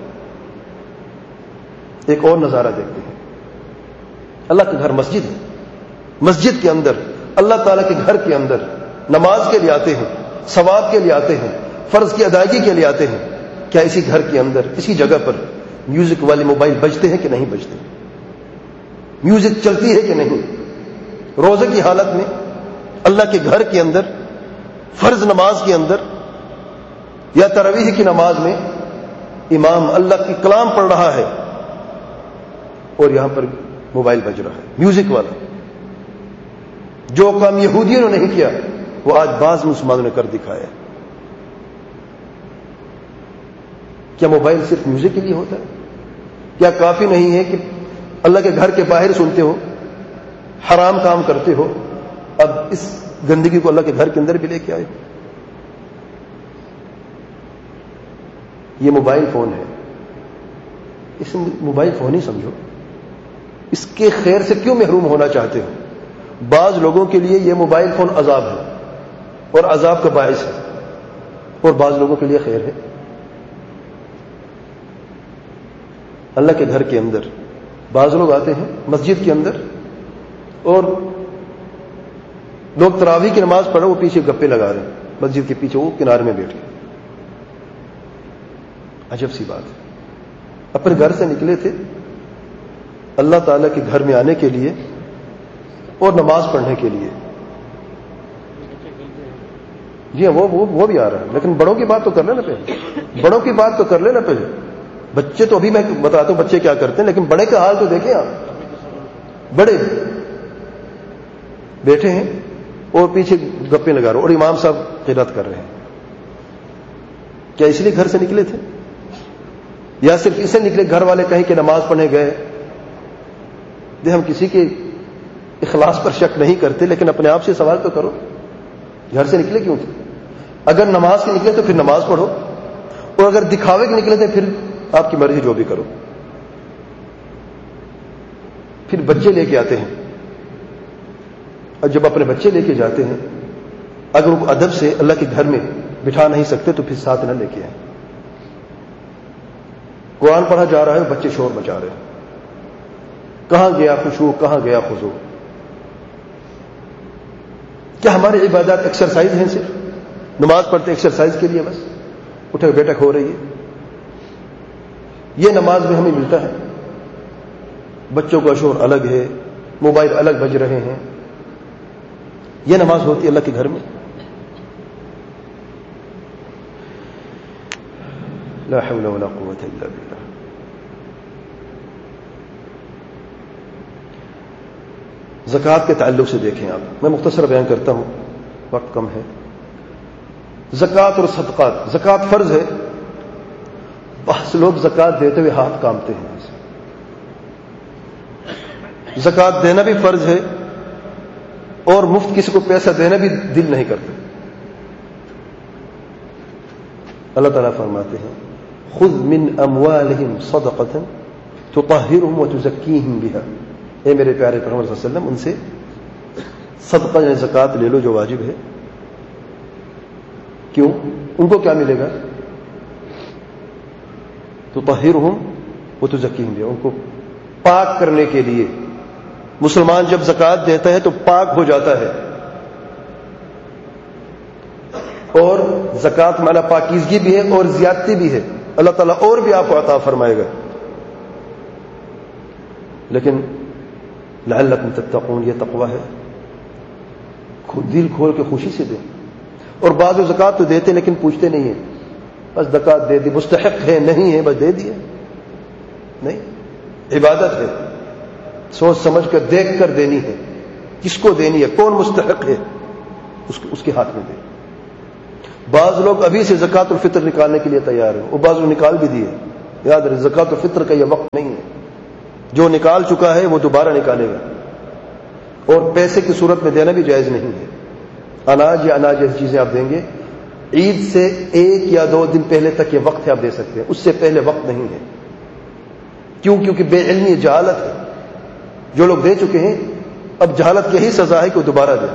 ایک اور نظارہ دیکھتے ہیں، اللہ کا گھر مسجد ہے، مسجد کے اندر اللہ تعالیٰ کے گھر کے اندر نماز کے لیے آتے ہیں، ثواب کے لیے آتے ہیں، فرض کی ادائیگی کے لیے آتے ہیں۔ کیا اسی گھر کے اندر اسی جگہ پر میوزک والے موبائل بجتے ہیں کہ نہیں بجتے؟ میوزک چلتی ہے کہ نہیں؟ روزے کی حالت میں اللہ کے گھر کے اندر فرض نماز کے اندر یا تراویح کی نماز میں امام اللہ کی کلام پڑھ رہا ہے اور یہاں پر موبائل بج رہا ہے، میوزک والا۔ جو کام یہودیوں نے نہیں کیا وہ آج بعض مسلمانوں نے کر دکھایا۔ کیا موبائل صرف میوزک کے لیے ہوتا ہے؟ کیا کافی نہیں ہے کہ اللہ کے گھر کے باہر سنتے ہو، حرام کام کرتے ہو، اب اس گندگی کو اللہ کے گھر کے اندر بھی لے کے آئے ہو؟ یہ موبائل فون ہے، اسے موبائل فون ہی سمجھو۔ اس کے خیر سے کیوں محروم ہونا چاہتے ہو؟ بعض لوگوں کے لیے یہ موبائل فون عذاب ہے اور عذاب کا باعث ہے، اور بعض لوگوں کے لیے خیر ہے۔ اللہ کے گھر کے اندر بعض لوگ آتے ہیں مسجد کے اندر اور لوگ تراویح کی نماز پڑھو، وہ پیچھے گپے لگا رہے ہیں مسجد کے پیچھے، وہ کنارے میں بیٹھ کے۔ عجب سی بات ہے، اپنے گھر سے نکلے تھے اللہ تعالیٰ کے گھر میں آنے کے لیے اور نماز پڑھنے کے لیے۔ جی ہاں، وہ وہ وہ بھی آ رہا ہے، لیکن بڑوں کی بات تو کر لینا پہلے، بڑوں کی بات تو کر لینا پہلے۔ بچے تو ابھی میں بتاتا ہوں بچے کیا کرتے ہیں، لیکن بڑے کا حال تو دیکھیں آپ۔ بڑے بیٹھے ہیں اور پیچھے گپے لگا رہے اور امام صاحب قرات کر رہے ہیں۔ کیا اس لیے گھر سے نکلے تھے، یا صرف اسے نکلے گھر والے کہیں کہ نماز پڑھنے گئے؟ دے ہم کسی کے اخلاص پر شک نہیں کرتے، لیکن اپنے آپ سے سوال تو کرو، گھر سے نکلے کیوں تھے؟ اگر نماز کے نکلے تو پھر نماز پڑھو، اور اگر دکھاوے کے نکلے تھے پھر آپ کی مرضی جو بھی کرو۔ پھر بچے لے کے آتے ہیں، اور جب اپنے بچے لے کے جاتے ہیں اگر وہ ادب سے اللہ کے گھر میں بٹھا نہیں سکتے تو پھر ساتھ نہ لے کے آئیں۔ قرآن پڑھا جا رہا ہے، بچے شور مچا رہے ہیں، کہاں گیا خشوع، کہاں گیا خضوع؟ کیا ہماری عبادات ایکسرسائز ہیں؟ صرف نماز پڑھتے ایکسرسائز کے لیے بس، اٹھک بیٹھک ہو رہی ہے؟ یہ نماز میں ہمیں ملتا ہے؟ بچوں کا شور الگ ہے، موبائل الگ بج رہے ہیں، یہ نماز ہوتی ہے اللہ کے گھر میں؟ لا حول ولا قوة الا باللہ۔ زکوٰۃ کے تعلق سے دیکھیں آپ، میں مختصر بیان کرتا ہوں، وقت کم ہے۔ زکوٰۃ اور صدقات، زکوٰۃ فرض ہے، بعض لوگ زکوٰۃ دیتے ہوئے ہاتھ کانپتے ہیں۔ زکوٰۃ دینا بھی فرض ہے اور مفت کسی کو پیسہ دینا بھی دل نہیں کرتا۔ اللہ تعالیٰ فرماتے ہیں خذ من اموالہم صدقۃ تطہرہم وتزکیہم بہا، اے میرے پیارے پیغمبر صلی اللہ علیہ وسلم ان سے صدقہ یعنی زکوٰۃ لے لو جو واجب ہے۔ کیوں؟ ان کو کیا ملے گا؟ تطہرہم وتزکیہم بہا، ان کو پاک کرنے کے لیے۔ مسلمان جب زکوٰۃ دیتا ہے تو پاک ہو جاتا ہے، اور زکوٰۃ مانا پاکیزگی بھی ہے اور زیادتی بھی ہے، اللہ تعالیٰ اور بھی آپ کو عطا فرمائے گا۔ لیکن لعلکم تتقون، یہ تقوی ہے، دل کھول کے خوشی سے دیں۔ اور بعض زکوٰۃ تو دیتے لیکن پوچھتے نہیں ہیں، بس زکوٰۃ دے دی، مستحق ہے نہیں ہے بس دے دیے، نہیں، عبادت ہے، سوچ سمجھ کر دیکھ کر دینی ہے، کس کو دینی ہے، کون مستحق ہے، اس کے اس کے ہاتھ میں دے۔ بعض لوگ ابھی سے زکوٰۃ الفطر نکالنے کے لیے تیار ہیں، وہ بعض لوگ نکال بھی دیے. یاد رہے زکوٰۃ الفطر کا یہ وقت نہیں ہے. جو نکال چکا ہے وہ دوبارہ نکالے گا، اور پیسے کی صورت میں دینا بھی جائز نہیں ہے. اناج یا اناج جیسی چیزیں آپ دیں گے عید سے ایک یا دو دن پہلے تک یہ وقت ہے، آپ دے سکتے ہیں، اس سے پہلے وقت نہیں ہے. کیوں؟ کیونکہ بے علمی جہالت ہے. جو لوگ دے چکے ہیں اب جہالت کی یہی سزا ہے کہ وہ دوبارہ دیں.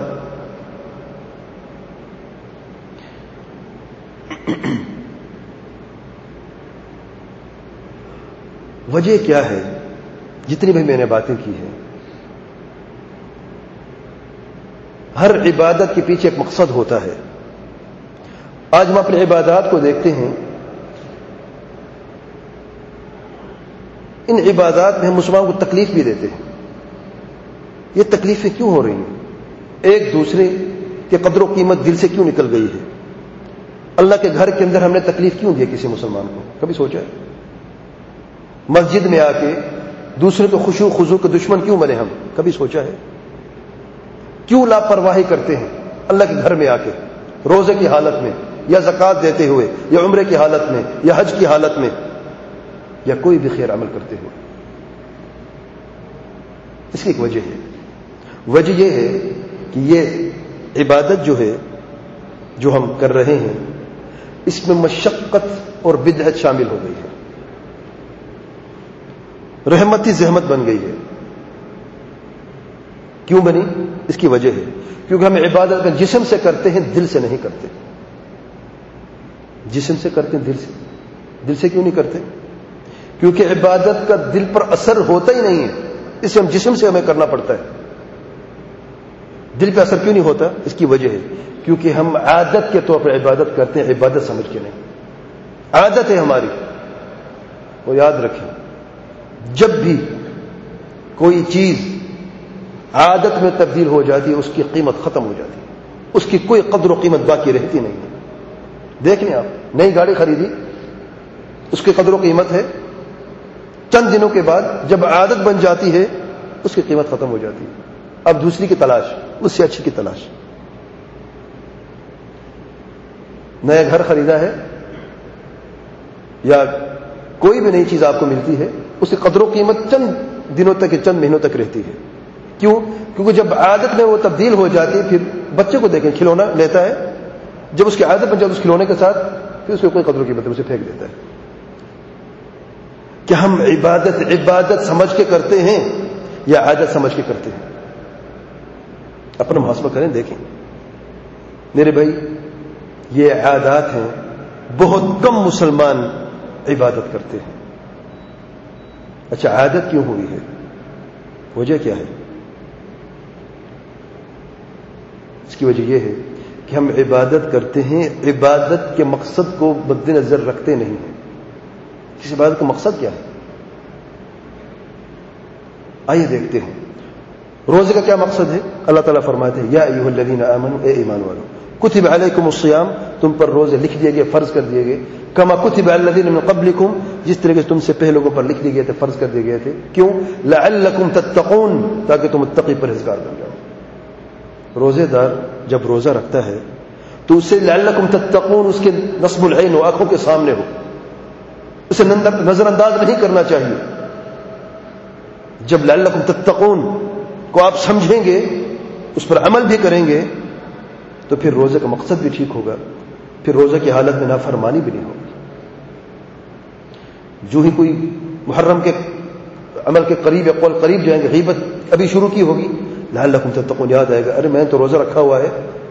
وجہ کیا ہے؟ جتنی بھی میں نے باتیں کی ہیں، ہر عبادت کے پیچھے ایک مقصد ہوتا ہے. آج ہم اپنی عبادات کو دیکھتے ہیں، ان عبادات میں ہم مسلمانوں کو تکلیف بھی دیتے ہیں. یہ تکلیفیں کیوں ہو رہی ہیں؟ ایک دوسرے کے قدر و قیمت دل سے کیوں نکل گئی ہے؟ اللہ کے گھر کے اندر ہم نے تکلیف کیوں دی کسی مسلمان کو؟ کبھی سوچا ہے؟ مسجد میں آ کے دوسرے کو خشوع خضوع کے دشمن کیوں بنے ہم؟ کبھی سوچا ہے؟ کیوں لاپرواہی کرتے ہیں اللہ کے گھر میں آ کے، روزے کی حالت میں، یا زکوٰۃ دیتے ہوئے، یا عمرے کی حالت میں، یا حج کی حالت میں، یا کوئی بھی خیر عمل کرتے ہوئے؟ اس کی ایک وجہ ہے. وجہ یہ ہے کہ یہ عبادت جو ہے جو ہم کر رہے ہیں اس میں مشقت اور بدعت شامل ہو گئی ہے، رحمتی زحمت بن گئی ہے. کیوں بنی؟ اس کی وجہ ہے کیونکہ ہم عبادت کا جسم سے کرتے ہیں، دل سے نہیں کرتے. جسم سے کرتے ہیں، دل سے. دل سے کیوں نہیں کرتے؟ کیونکہ عبادت کا دل پر اثر ہوتا ہی نہیں ہے، اس سے ہم جسم سے ہمیں کرنا پڑتا ہے. دل پہ اثر کیوں نہیں ہوتا؟ اس کی وجہ ہے کیونکہ ہم عادت کے طور پر عبادت کرتے ہیں، عبادت سمجھ کے نہیں. عادت ہے ہماری. وہ یاد رکھیں، جب بھی کوئی چیز عادت میں تبدیل ہو جاتی ہے اس کی قیمت ختم ہو جاتی ہے، اس کی کوئی قدر و قیمت باقی رہتی نہیں ہے. دیکھ لیں آپ، نئی گاڑی خریدی، اس کی قدر و قیمت ہے، چند دنوں کے بعد جب عادت بن جاتی ہے اس کی قیمت ختم ہو جاتی ہے. اب دوسری کی تلاش، اس سے اچھی کی تلاش. نیا گھر خریدا ہے یا کوئی بھی نئی چیز آپ کو ملتی ہے، اس کی قدر و قیمت چند دنوں تک، چند مہینوں تک رہتی ہے. کیوں؟ کیونکہ جب عادت میں وہ تبدیل ہو جاتی ہے، پھر بچے کو دیکھیں، کھلونا لیتا ہے، جب اس کی عادت بن جاتی ہے اس کھلونے کے ساتھ، پھر اس کو کوئی قدر و قیمت اسے پھینک دیتا ہے. کہ ہم عبادت عبادت سمجھ کے کرتے ہیں یا عادت سمجھ کے کرتے ہیں؟ اپنا محاسبہ کریں، دیکھیں. میرے بھائی، یہ عادات ہیں. بہت کم مسلمان عبادت کرتے ہیں. اچھا، عادت کیوں ہوئی ہے؟ وجہ کیا ہے؟ اس کی وجہ یہ ہے کہ ہم عبادت کرتے ہیں، عبادت کے مقصد کو مد نظر رکھتے نہیں ہیں. اس عبادت کا مقصد کیا ہے؟ آئیے دیکھتے ہیں. روزے کا کیا مقصد ہے؟ اللہ تعالیٰ فرماتے ہیں، یا ایھا الذین آمنوا، اے ایمان والو، کتب علیکم الصیام، تم پر روزے لکھ دیے گئے، فرض کر دیے گئے، کما کتب علی الذین من قبلکم، جس طریقے سے تم سے پہلے لوگوں پر لکھ دیے گئے تھے، فرض کر دیے گئے تھے. کیوں؟ لعلکم تتقون، تاکہ تم متقی پرہیزگار بن جاؤ. روزے دار جب روزہ رکھتا ہے تو اسے لعلکم تتقون، اس کے نصب العین ہو، آنکھوں کے سامنے ہو، اسے نظر انداز نہیں کرنا چاہیے. جب لعلکم تتقون کو آپ سمجھیں گے، اس پر عمل بھی کریں گے، تو پھر روزے کا مقصد بھی ٹھیک ہوگا، پھر روزے کی حالت میں نافرمانی بھی نہیں ہوگی. جو ہی کوئی محرم کے عمل کے قریب یا قول قریب جائیں گے، غیبت ابھی شروع کی ہوگی، لعلکم تتقون یاد آئے گا، ارے میں تو روزہ رکھا ہوا ہے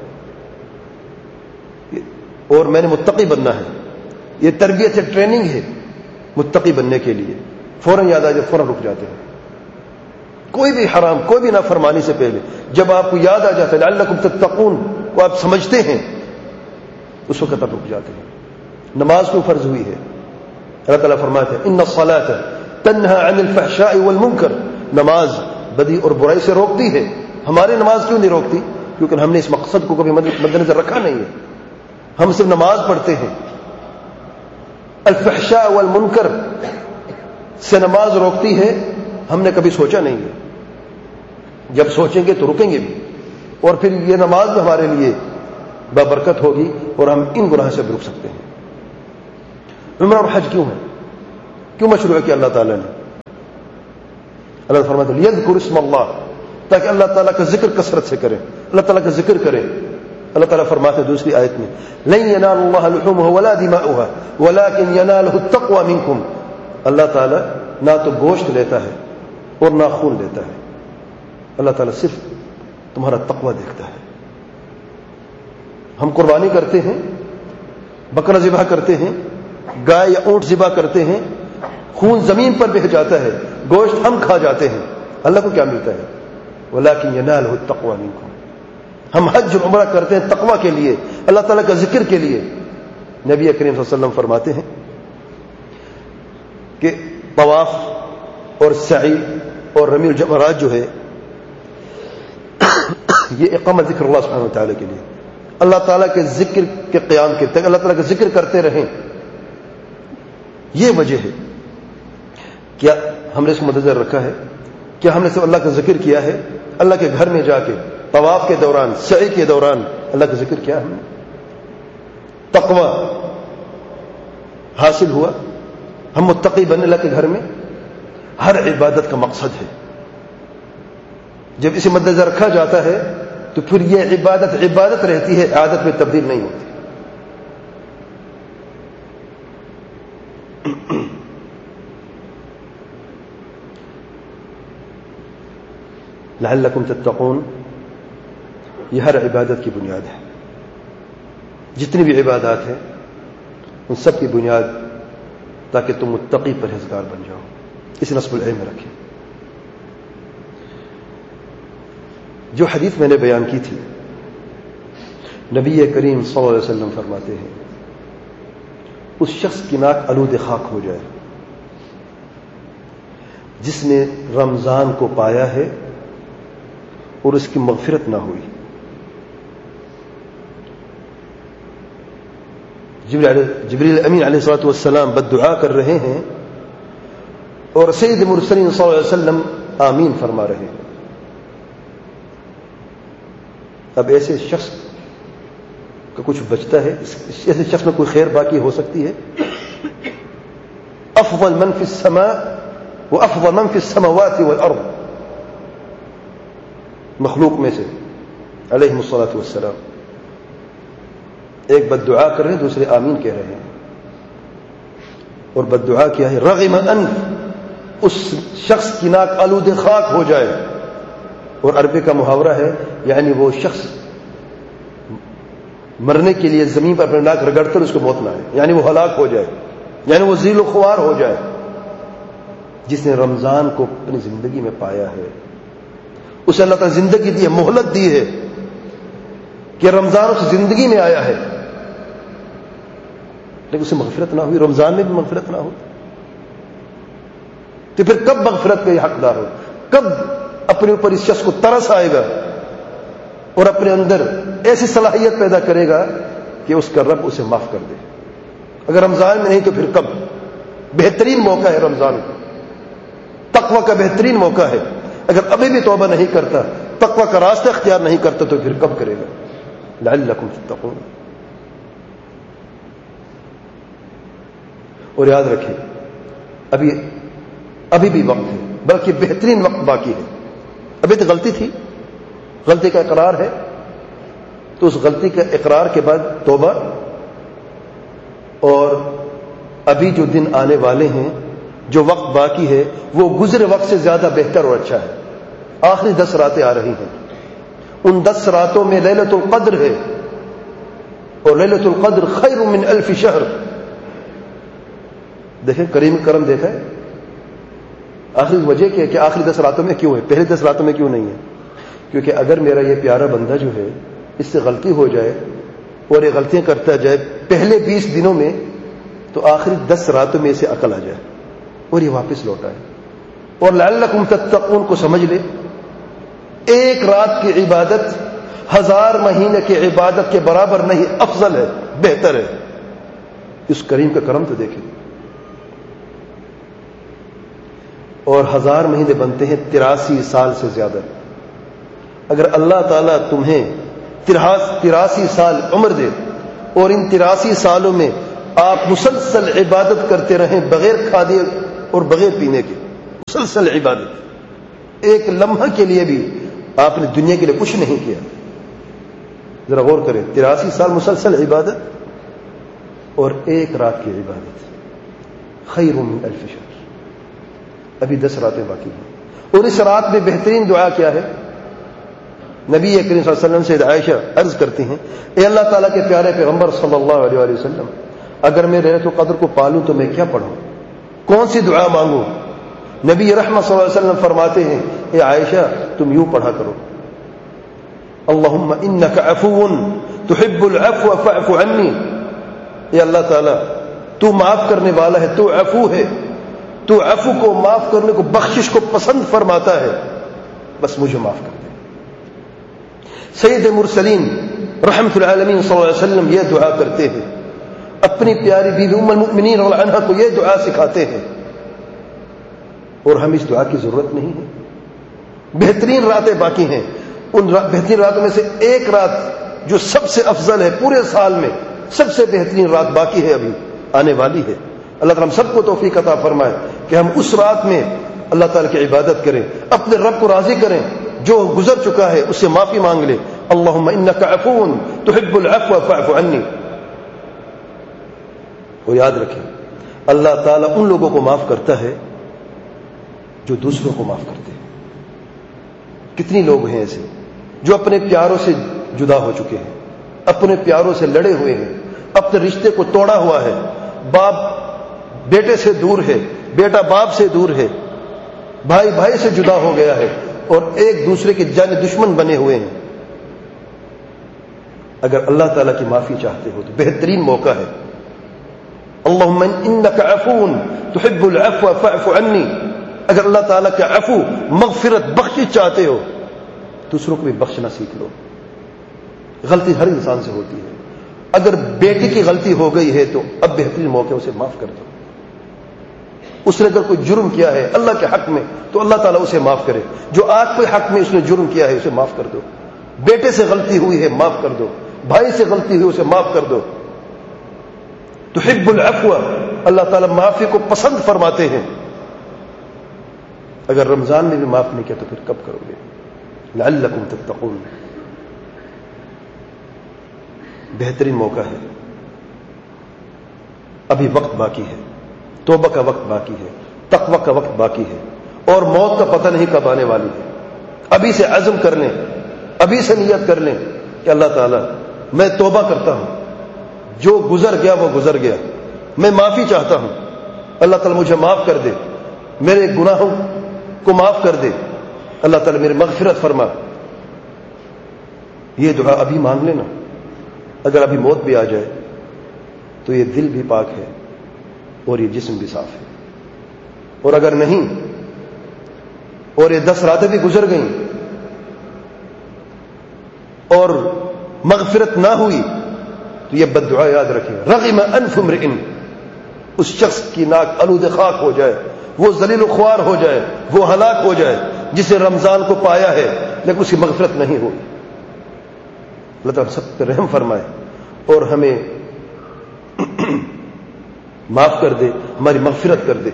اور میں نے متقی بننا ہے. یہ تربیت ہے، ٹریننگ ہے متقی بننے کے لیے. فوراً یاد آ جائے، فوراً رک جاتے ہیں. کوئی بھی حرام، کوئی بھی نافرمانی سے پہلے جب آپ کو یاد آ جاتا ہے لعلکم تتقون کو آپ سمجھتے ہیں، اس وقت آپ رک جاتے ہیں. نماز کو فرض ہوئی ہے. اللہ تعالیٰ فرماتے ہیں، ان الصلاۃ تنہی عن الفحشاء والمنکر، نماز بدی اور برائی سے روکتی ہے. ہماری نماز کیوں نہیں روکتی؟ کیونکہ ہم نے اس مقصد کو کبھی مد نظر رکھا نہیں ہے. ہم صرف نماز پڑھتے ہیں. الفحشاء والمنکر سے نماز روکتی ہے، ہم نے کبھی سوچا نہیں ہے. جب سوچیں گے تو رکیں گے بھی، اور پھر یہ نماز بھی ہمارے لیے بابرکت ہوگی اور ہم ان گناہ سے رک سکتے ہیں. عمرہ اور حج کیوں ہے؟ کیوں مشروع کیا اللہ تعالیٰ نے؟ اللہ فرماتے ہیں لیذکر اسم اللہ، تاکہ اللہ تعالیٰ کا ذکر کثرت سے کریں، اللہ تعالیٰ کا ذکر کریں. اللہ تعالیٰ فرماتے ہیں دوسری آیت میں لن ینال اللہ لحومها ولا دماؤها ولكن يناله التقوى منکم. اللہ تعالیٰ نہ تو گوشت لیتا ہے اور نہ خون لیتا ہے، اللہ تعالیٰ صرف تمہارا تقوی دیکھتا ہے. ہم قربانی کرتے ہیں، بکرا ذبح کرتے ہیں، گائے یا اونٹ ذبح کرتے ہیں، خون زمین پر بہہ جاتا ہے، گوشت ہم کھا جاتے ہیں، اللہ کو کیا ملتا ہے؟ وَلَكِنْ يَنَالُهُ التَّقْوَى مِنْكُمْ. ہم حج اور عمرہ کرتے ہیں تقوی کے لیے، اللہ تعالیٰ کا ذکر کے لیے. نبی کریم صلی اللہ علیہ وسلم فرماتے ہیں کہ طواف اور سعی اور رمی الجمرات جو ہے یہ اقامت ذکر اللہ سبحانہ وتعالی کے لیے، اللہ تعالیٰ کے ذکر کے قیام کے تک اللہ تعالیٰ کا ذکر کرتے رہیں. یہ وجہ ہے. کیا ہم نے اس کو مدنظر رکھا ہے؟ کیا ہم نے صرف اللہ کا ذکر کیا ہے؟ اللہ کے گھر میں جا کے طواف کے دوران، سعی کے دوران اللہ کا ذکر کیا ہم نے؟ تقوی حاصل ہوا، ہم متقی بنے اللہ کے گھر میں. ہر عبادت کا مقصد ہے. جب اسے مدنظر رکھا جاتا ہے تو پھر یہ عبادت عبادت رہتی ہے، عادت میں تبدیل نہیں ہوتی. لعلکم تتقون یہ ہر عبادت کی بنیاد ہے. جتنی بھی عبادات ہیں ان سب کی بنیاد تاکہ تم متقی پرہیزگار بن جاؤ. اس نصب العلم میں رکھیں. جو حدیث میں نے بیان کی تھی، نبی کریم صلی اللہ علیہ وسلم فرماتے ہیں اس شخص کی ناک آلود خاک ہو جائے جس نے رمضان کو پایا ہے اور اس کی مغفرت نہ ہوئی. جبریل امین علیہ الصلوۃ والسلام بد دعا کر رہے ہیں اور سید مرسلین صلی اللہ علیہ وسلم آمین فرما رہے ہیں. اب ایسے شخص کا کچھ بچتا ہے؟ ایسے شخص میں کوئی خیر باقی ہو سکتی ہے؟ افضل من فی السماء وافضل من فی السماوات والارض، مخلوق میں سے علیہ الصلوۃ والسلام ایک بد دعا کر رہے ہیں، دوسرے آمین کہہ رہے ہیں. اور بد دعا کیا ہے؟ رغم انف، اس شخص کی ناک آلود خاک ہو جائے. اور عربی کا محاورہ ہے یعنی وہ شخص مرنے کے لیے زمین پر اپنے ناک رگڑ کر اس کو موت نہ آئے، یعنی وہ ہلاک ہو جائے، یعنی وہ ذیل و خوار ہو جائے. جس نے رمضان کو اپنی زندگی میں پایا ہے اسے اللہ تعالیٰ زندگی دی ہے، مہلت دی ہے کہ رمضان اس زندگی میں آیا ہے لیکن اسے مغفرت نہ ہوئی، رمضان میں بھی مغفرت نہ ہو تو پھر کب مغفرت کا یہ حقدار ہو؟ کب اپنے اوپر اس شخص کو ترس آئے گا اور اپنے اندر ایسی صلاحیت پیدا کرے گا کہ اس کا رب اسے معاف کر دے؟ اگر رمضان میں نہیں تو پھر کب؟ بہترین موقع ہے رمضان کا، تقوی کا بہترین موقع ہے. اگر ابھی بھی توبہ نہیں کرتا، تقوی کا راستہ اختیار نہیں کرتا تو پھر کب کرے گا؟ لعلکم تتقون. اور یاد رکھیں ابھی ابھی بھی وقت ہے، بلکہ بہترین وقت باقی ہے. ابھی تو غلطی تھی، غلطی کا اقرار ہے تو اس غلطی کے اقرار کے بعد توبہ، اور ابھی جو دن آنے والے ہیں، جو وقت باقی ہے وہ گزرے وقت سے زیادہ بہتر اور اچھا ہے. آخری دس راتیں آ رہی ہیں، ان دس راتوں میں لیلۃ القدر ہے اور لیلۃ القدر خیر من الف شہر. دیکھیں کریم کرم دیکھا ہے. آخری وجہ کیا ہے کہ آخری دس راتوں میں کیوں ہے، پہلے دس راتوں میں کیوں نہیں ہے؟ کیونکہ اگر میرا یہ پیارا بندہ جو ہے اس سے غلطی ہو جائے اور یہ غلطیاں کرتا جائے پہلے بیس دنوں میں تو آخری دس راتوں میں اسے عقل آ جائے اور یہ واپس لوٹ آئے. اور لعلکم تتقون کو سمجھ لے، ایک رات کی عبادت ہزار مہینے کی عبادت کے برابر نہیں، افضل ہے، بہتر ہے. اس کریم کا کرم تو دیکھیں. اور ہزار مہینے بنتے ہیں تراسی سال سے زیادہ. اگر اللہ تعالیٰ تمہیں تراسی سال عمر دے اور ان تراسی سالوں میں آپ مسلسل عبادت کرتے رہیں بغیر کھادے اور بغیر پینے کے، مسلسل عبادت، ایک لمحہ کے لیے بھی آپ نے دنیا کے لیے کچھ نہیں کیا. ذرا غور کریں، تراسی سال مسلسل عبادت اور ایک رات کی عبادت، خیر من الف شہر. ابھی دس راتیں باقی ہیں، اور اس رات میں بہترین دعا کیا ہے؟ نبی کریم صلی اللہ علیہ وسلم سے عائشہ عرض کرتی ہیں، اے اللہ تعالیٰ کے پیارے پیغمبر صلی اللہ علیہ وآلہ وسلم، اگر میں لیلۃ القدر کو پالوں تو میں کیا پڑھوں، کون سی دعا مانگوں؟ نبی رحمت صلی اللہ علیہ وسلم فرماتے ہیں، اے عائشہ تم یوں پڑھا کرو، اللہم انک عفو تحب العفو فاعف عنی. اے اللہ تعالیٰ تو معاف کرنے والا ہے، تو عفو ہے، تو عفو کو، معاف کرنے کو، بخشش کو پسند فرماتا ہے، بس مجھے معاف کر دے. سید مرسلین رحمت العالمین صلی اللہ علیہ وسلم یہ دعا کرتے ہیں، اپنی پیاری بیوی ام المؤمنین رضی اللہ عنہا کو یہ دعا سکھاتے ہیں، اور ہم اس دعا کی ضرورت نہیں ہے. بہترین راتیں باقی ہیں، ان بہترین راتوں میں سے ایک رات جو سب سے افضل ہے پورے سال میں، سب سے بہترین رات باقی ہے، ابھی آنے والی ہے. اللہ تعالیٰ ہم سب کو توفیق عطا فرمائے کہ ہم اس رات میں اللہ تعالیٰ کی عبادت کریں، اپنے رب کو راضی کریں، جو گزر چکا ہے اس سے معافی مانگ لے. اللہم انک عفو تحب العفو فاعف عنی. اور یاد رکھیں، اللہ تعالیٰ ان لوگوں کو معاف کرتا ہے جو دوسروں کو معاف کرتے ہیں. کتنی لوگ ہیں ایسے جو اپنے پیاروں سے جدا ہو چکے ہیں، اپنے پیاروں سے لڑے ہوئے ہیں، اپنے رشتے کو توڑا ہوا ہے، باپ بیٹے سے دور ہے، بیٹا باپ سے دور ہے، بھائی بھائی سے جدا ہو گیا ہے، اور ایک دوسرے کے جان دشمن بنے ہوئے ہیں. اگر اللہ تعالیٰ کی معافی چاہتے ہو تو بہترین موقع ہے. اللہم انک عفو تحب العفو فاعف عنی. اگر اللہ تعالیٰ کا عفو، مغفرت، بخشش چاہتے ہو، دوسروں کو بھی بخشنا سیکھ لو. غلطی ہر انسان سے ہوتی ہے. اگر بیٹی کی غلطی ہو گئی ہے تو اب بہترین موقع اسے معاف کر دو. اس نے اگر کوئی جرم کیا ہے اللہ کے حق میں تو اللہ تعالیٰ اسے معاف کرے. جو آپ کے حق میں اس نے جرم کیا ہے اسے معاف کر دو. بیٹے سے غلطی ہوئی ہے معاف کر دو، بھائی سے غلطی ہوئی اسے معاف کر دو. تحب العفو، اللہ تعالیٰ معافی کو پسند فرماتے ہیں. اگر رمضان میں بھی معاف نہیں کیا تو پھر کب کرو گے؟ لعلکم تتقون. بہترین موقع ہے، ابھی وقت باقی ہے، توبہ کا وقت باقی ہے، تقوی کا وقت باقی ہے، اور موت کا پتہ نہیں کب آنے والی ہے. ابھی سے عزم کر لیں، ابھی سے نیت کر لیں کہ اللہ تعالیٰ میں توبہ کرتا ہوں، جو گزر گیا وہ گزر گیا، میں معافی چاہتا ہوں، اللہ تعالیٰ مجھے معاف کر دے، میرے گناہوں کو معاف کر دے، اللہ تعالیٰ میری مغفرت فرما. یہ دعا ابھی مانگ لینا. اگر ابھی موت بھی آ جائے تو یہ دل بھی پاک ہے اور یہ جسم بھی صاف ہے. اور اگر نہیں، اور یہ دس راتیں بھی گزر گئیں اور مغفرت نہ ہوئی تو یہ بد دعا یاد رکھیں، رغم انف امرئ، اس شخص کی ناک آلود خاک ہو جائے، وہ ذلیل و خوار ہو جائے، وہ ہلاک ہو جائے جسے رمضان کو پایا ہے لیکن اس کی مغفرت نہیں ہوئی. اللہ تعالیٰ سب پہ رحم فرمائے اور ہمیں معاف کر دے، ہماری مغفرت کر دے.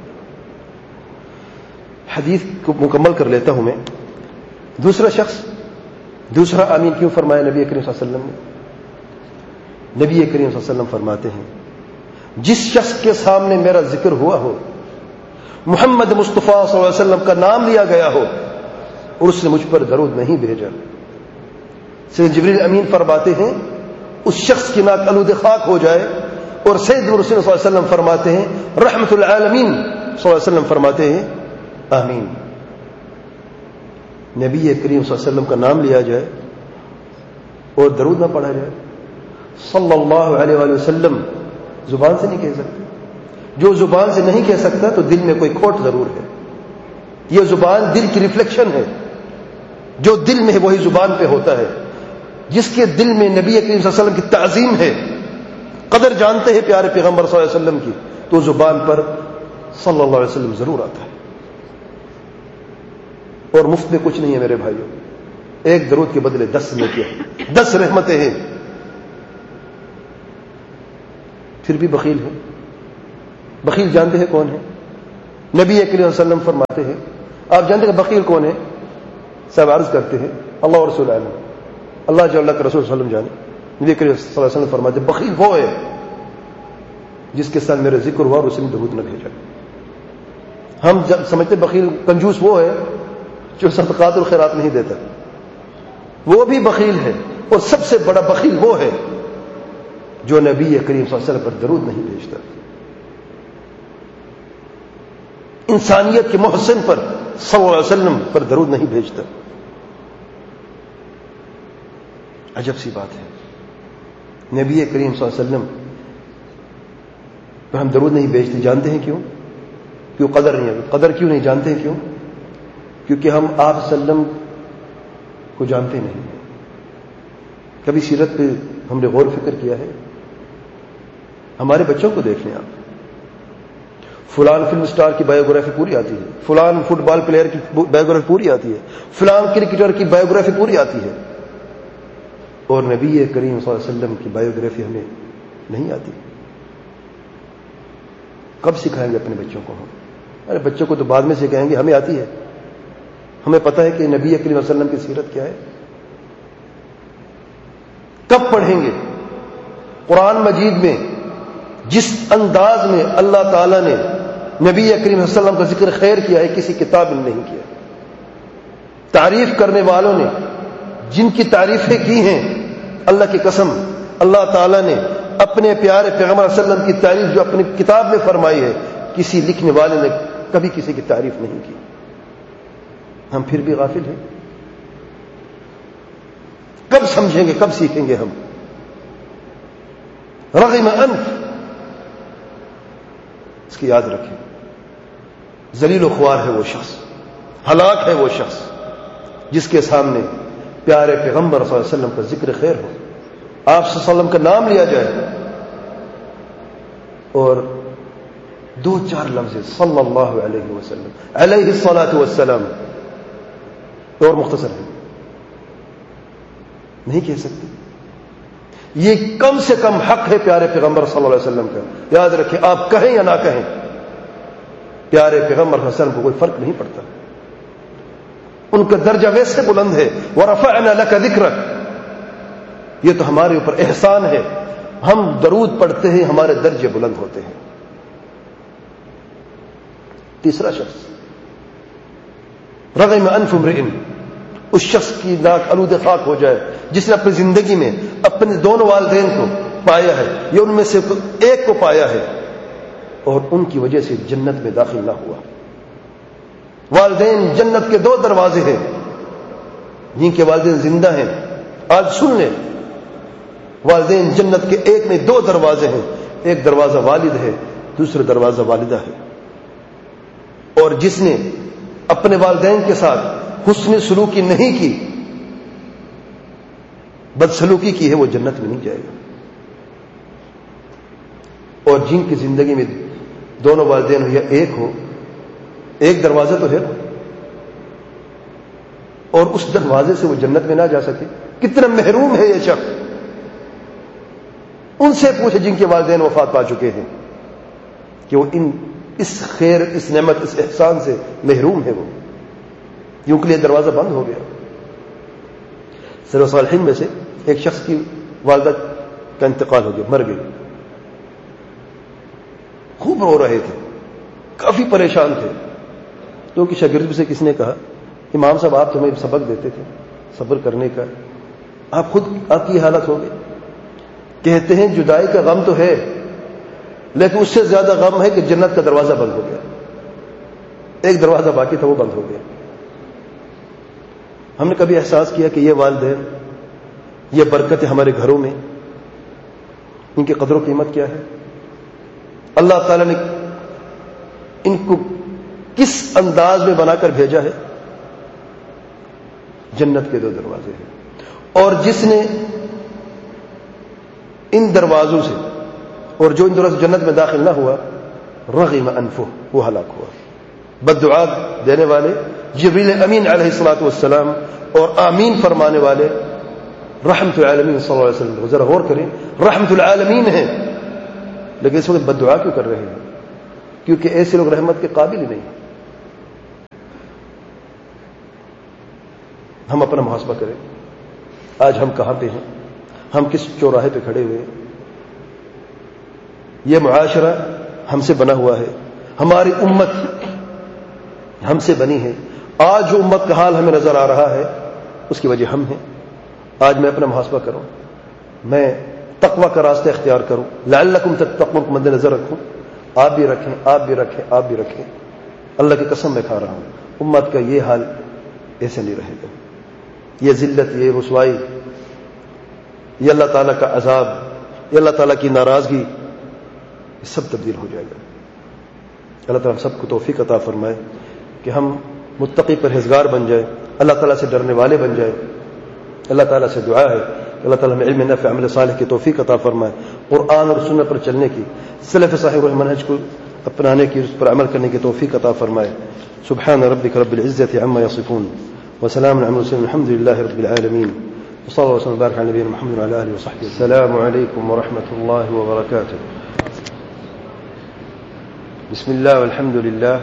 حدیث کو مکمل کر لیتا ہوں میں. دوسرا شخص، دوسرا آمین کیوں فرمایا نبی کریم صلی اللہ علیہ وسلم نے؟ نبی کریم صلی اللہ علیہ وسلم فرماتے ہیں، جس شخص کے سامنے میرا ذکر ہوا ہو، محمد مصطفیٰ صلی اللہ علیہ وسلم کا نام لیا گیا ہو اور اس نے مجھ پر درود نہیں بھیجا، سید جبریل امین فرماتے ہیں اس شخص کی ناک آلود خاک ہو جائے. اور سید رسول صلی اللہ علیہ وسلم فرماتے ہیں، رحمت العالمین صلی اللہ علیہ وسلم فرماتے ہیں آمین. نبی کریم صلی اللہ علیہ وسلم کا نام لیا جائے اور درود نہ پڑھا جائے صلی اللہ علیہ وآلہ وسلم، زبان سے نہیں کہہ سکتے. جو زبان سے نہیں کہہ سکتا تو دل میں کوئی کھوٹ ضرور ہے. یہ زبان دل کی ریفلیکشن ہے، جو دل میں ہے وہی زبان پہ ہوتا ہے. جس کے دل میں نبی کریم صلی اللہ علیہ وسلم کی تعظیم ہے، قدر جانتے ہیں پیارے پیغمبر صلی اللہ علیہ وسلم کی، تو زبان پر صلی اللہ علیہ وسلم ضرور آتا ہے. اور مفت میں کچھ نہیں ہے میرے بھائیوں. ایک درود کے بدلے دس نیکیاں، دس رحمتیں ہیں، پھر بھی بخیل ہیں۔ بخیل جانتے ہیں کون ہے؟ نبی کریم صلی اللہ علیہ وسلم فرماتے ہیں، آپ جانتے ہیں کہ بخیل کون ہے؟ صاحب عرض کرتے ہیں اللہ اور رسول عالم، اللہ جو اللہ کے رسول صلی اللہ علیہ وسلم جانے۔ نبی کریم صلی اللہ علیہ وسلم فرماتے ہیں بخیل وہ ہے جس کے ساتھ میرا ذکر ہوا اور اسے درود نہ بھیجا۔ ہم جب سمجھتے بخیل کنجوس وہ ہے جو صدقات الخیرات نہیں دیتا، وہ بھی بخیل ہے، اور سب سے بڑا بخیل وہ ہے جو نبی کریم صلی اللہ علیہ وسلم پر درود نہیں بھیجتا، انسانیت کے محسن پر صلی اللہ علیہ وسلم پر درود نہیں بھیجتا۔ عجب سی بات ہے، نبی کریم صلی اللہ علیہ وسلم پر ہم درود نہیں بھیجتے، جانتے ہیں کیوں؟ کیوں؟ قدر نہیں ہے۔ قدر کیوں نہیں جانتے ہیں کیوں؟ کیونکہ ہم آپ صلی اللہ علیہ وسلم کو جانتے نہیں۔ کبھی سیرت پہ ہم نے غور و فکر کیا ہے؟ ہمارے بچوں کو دیکھ لیں آپ، فلان فلم سٹار کی بایوگرافی پوری آتی ہے، فلان فٹ بال پلیئر کی بایوگرافی پوری آتی ہے، فلان کرکٹر کی بایوگرافی پوری آتی ہے، اور نبی کریم صلی اللہ علیہ وسلم کی بایوگرافی ہمیں نہیں آتی۔ کب سکھائیں گے اپنے بچوں کو ہم؟ ارے بچوں کو تو بعد میں سکھائیں گے، ہمیں آتی ہے، ہمیں پتہ ہے کہ نبی کریم صلی اللہ علیہ وسلم کی سیرت کیا ہے۔ کب پڑھیں گے؟ قرآن مجید میں جس انداز میں اللہ تعالیٰ نے نبی کریم صلی اللہ علیہ وسلم کا ذکر خیر کیا ہے کسی کتاب میں نہیں کیا۔ تعریف کرنے والوں نے جن کی تعریفیں کی ہیں، اللہ کی قسم اللہ تعالیٰ نے اپنے پیارے پیغمبر صلی اللہ علیہ وسلم کی تعریف جو اپنی کتاب میں فرمائی ہے، کسی لکھنے والے نے کبھی کسی کی تعریف نہیں کی۔ ہم پھر بھی غافل ہیں۔ کب سمجھیں گے، کب سیکھیں گے ہم؟ رغم انف، اس کی یاد رکھیں، ذلیل و خوار ہے وہ شخص، ہلاک ہے وہ شخص جس کے سامنے پیارے پیغمبر صلی اللہ علیہ وسلم کا ذکر خیر ہو، آپ صلی اللہ علیہ وسلم کا نام لیا جائے اور دو چار لفظ صلی اللہ علیہ وسلم علیہ الصلاۃ والسلام اور مختصر ہے، نہیں کہہ سکتے۔ یہ کم سے کم حق ہے پیارے پیغمبر صلی اللہ علیہ وسلم کا، یاد رکھیں، آپ کہیں یا نہ کہیں، پیارے پیغمبر صلی اللہ علیہ وسلم کو کوئی فرق نہیں پڑتا، ان کا درجہ ویسے بلند ہے۔ وَرَفَعْنَا لَكَ ذِكْرَكَ، یہ تو ہمارے اوپر احسان ہے، ہم درود پڑھتے ہیں، ہمارے درجے بلند ہوتے ہیں۔ تیسرا شخص رغم انف امرئ، اس شخص کی ناک آلود خاک ہو جائے جس نے اپنی زندگی میں اپنے دونوں والدین کو پایا ہے یا ان میں سے ایک کو پایا ہے اور ان کی وجہ سے جنت میں داخل نہ ہوا۔ والدین جنت کے دو دروازے ہیں، جن کے والدین زندہ ہیں آج سن لیں، والدین جنت کے ایک میں دو دروازے ہیں، ایک دروازہ والد ہے، دوسرا دروازہ والدہ ہے، اور جس نے اپنے والدین کے ساتھ حسن سلوکی نہیں کی، بدسلوکی کی ہے، وہ جنت میں نہیں جائے گا۔ اور جن کی زندگی میں دونوں والدین ہو یا ایک ہو، ایک دروازہ تو ہے اور اس دروازے سے وہ جنت میں نہ جا سکے، کتنا محروم ہے یہ شخص۔ ان سے پوچھے جن کے والدین وفات پا چکے ہیں کہ وہ ان اس خیر، اس نعمت، اس احسان سے محروم ہے، وہ یوں کے لیے دروازہ بند ہو گیا۔ سلف صالحین میں سے ایک شخص کی والدہ کا انتقال ہو گیا، مر گئی، خوب رو رہے تھے، کافی پریشان تھے، تو کہ شاگرد سے کس نے کہا، امام صاحب آپ تمہیں سبق دیتے تھے صبر کرنے کا، آپ خود آپ کی حالت ہو گئی۔ کہتے ہیں جدائی کا غم تو ہے، لیکن اس سے زیادہ غم ہے کہ جنت کا دروازہ بند ہو گیا، ایک دروازہ باقی تھا وہ بند ہو گیا۔ ہم نے کبھی احساس کیا کہ یہ والدین، یہ برکتیں ہمارے گھروں میں، ان کی قدر و قیمت کیا ہے؟ اللہ تعالیٰ نے ان کو کس انداز میں بنا کر بھیجا ہے؟ جنت کے دو دروازے ہیں، اور جس نے ان دروازوں سے، اور جو ان دروازوں سے جنت میں داخل نہ ہوا، رغم انفہ، وہ ہلاک ہوا۔ بد دعا دینے والے جبریل امین علیہ الصلوۃ والسلام اور آمین فرمانے والے رحمت العالمین صلی اللہ علیہ وسلم. ذرا غور کریں، رحمت العالمین ہیں، لیکن اس وقت بد دعا کیوں کر رہے ہیں؟ کیونکہ ایسے لوگ رحمت کے قابل ہی نہیں. ہم اپنا محاسبہ کریں، آج ہم کہاں پہ ہیں؟ ہم کس چوراہے پہ کھڑے ہوئے؟ یہ معاشرہ ہم سے بنا ہوا ہے، ہماری امت ہم سے بنی ہے. آج جو امت کا حال ہمیں نظر آ رہا ہے اس کی وجہ ہم ہیں. آج میں اپنا محاسبہ کروں، میں تقوی کا راستہ اختیار کروں، لعلکم تتقون کو مد نظر رکھوں. آپ بھی رکھیں، آپ بھی رکھیں، آپ بھی رکھیں. اللہ کی قسم میں کھا رہا ہوں، امت کا یہ حال ایسے نہیں رہے گا. یہ ذلت، یہ رسوائی، یہ اللہ تعالیٰ کا عذاب، یہ اللہ تعالیٰ کی ناراضگی، یہ سب تبدیل ہو جائے گا. اللہ تعالیٰ ہم سب کو توفیق عطا فرمائے کہ ہم متقی پرہیزگار بن جائیں، اللہ تعالیٰ سے ڈرنے والے بن جائیں. اللہ تعالیٰ سے دعا ہے کہ اللہ تعالیٰ ہمیں علم نافع عمل صالح کی توفیق عطا فرمائے، قرآن اور سنت پر چلنے کی، سلف صالح اور منہج کو اپنانے کی، اس پر عمل کرنے کی توفیق عطا فرمائے. سبحان ربک رب العزة عما يصفون وسلام على المرسلين الحمد لله رب العالمين وصلى الله وسلم وبارك على نبينا محمد وعلى اله وصحبه. السلام عليكم ورحمة الله وبركاته. بسم الله والحمد لله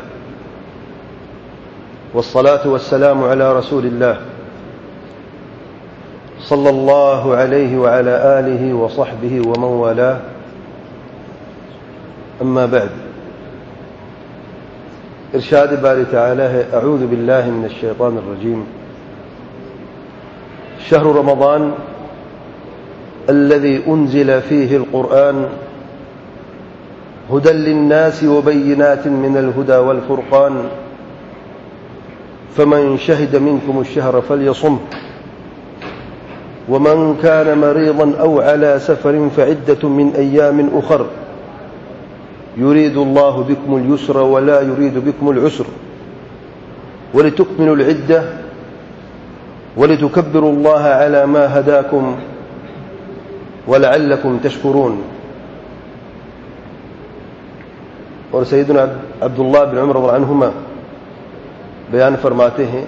والصلاة والسلام على رسول الله صلى الله عليه وعلى آله وصحبه ومن والاه. أما بعد، ارشاد باری تعالی ہے، اعوذ باللہ من الشیطان الرجیم. شهر رمضان الذي أنزل فيه القرآن هدى للناس وبينات من الهدى والفرقان فمن شهد منكم الشهر فليصمه ومن كان مريضا أو على سفر فعدة من أيام أخر يريد الله بكم اليسر ولا يريد بكم العسر ولتكملوا العدة ولتكبروا الله على ما هداكم ولعلكم تشكرون. اور سیدنا عبداللہ بن عمر رضی اللہ عنہما بیان فرماتے ہیں،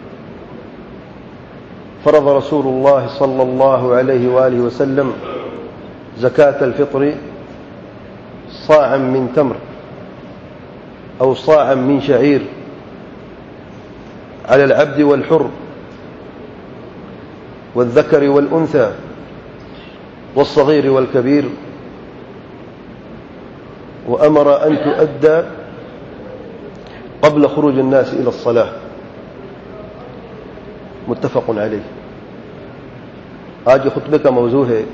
فرض رسول اللہ صلی اللہ علیہ وآلہ وسلم زکاة الفطر صاعا من تمر أو صاعا من شعير على العبد والحر والذكر والأنثى والصغير والكبير، وأمر أن تؤدى قبل خروج الناس إلى الصلاة. متفق علیہ. آج خطبے کا موضوع ہے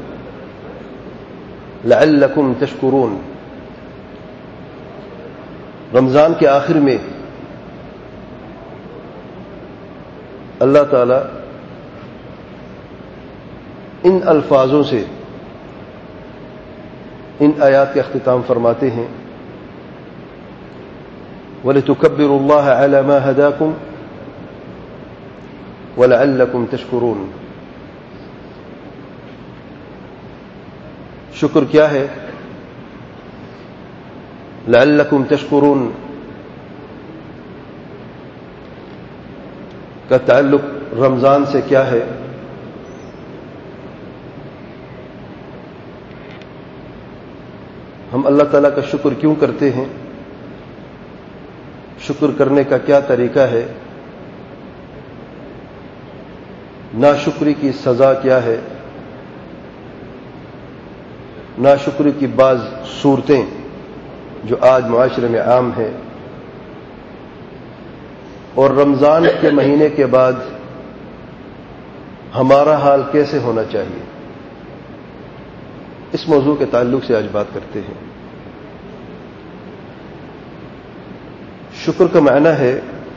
لعلکم تشکرون. رمضان کے آخر میں اللہ تعالی ان الفاظوں سے ان آیات کا اختتام فرماتے ہیں، وَلِتُكَبِّرُوا اللَّهَ عَلَى مَا هَدَاكُمْ وَلَعَلَّكُمْ تَشْكُرُونَ. شکر کیا ہے؟ لعلکم تشکرون کا تعلق رمضان سے کیا ہے؟ ہم اللہ تعالیٰ کا شکر کیوں کرتے ہیں؟ شکر کرنے کا کیا طریقہ ہے؟ ناشکری کی سزا کیا ہے؟ ناشکری کی بعض صورتیں جو آج معاشرے میں عام ہیں، اور رمضان کے مہینے کے بعد ہمارا حال کیسے ہونا چاہیے، اس موضوع کے تعلق سے آج بات کرتے ہیں. شکر کا معنی ہے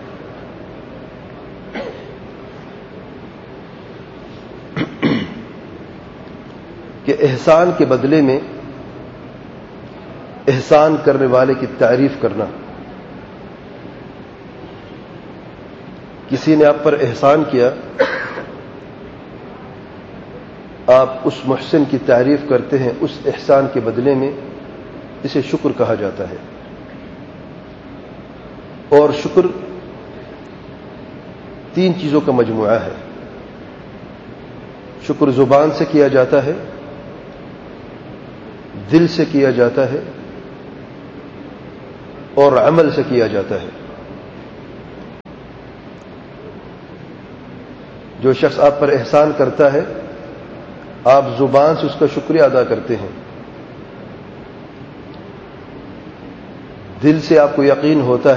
کہ احسان کے بدلے میں احسان کرنے والے کی تعریف کرنا. کسی نے آپ پر احسان کیا، آپ اس محسن کی تعریف کرتے ہیں اس احسان کے بدلے میں، اسے شکر کہا جاتا ہے. اور شکر تین چیزوں کا مجموعہ ہے. شکر زبان سے کیا جاتا ہے، دل سے کیا جاتا ہے، اور عمل سے کیا جاتا ہے. جو شخص آپ پر احسان کرتا ہے، آپ زبان سے اس کا شکریہ ادا کرتے ہیں، دل سے آپ کو یقین ہوتا ہے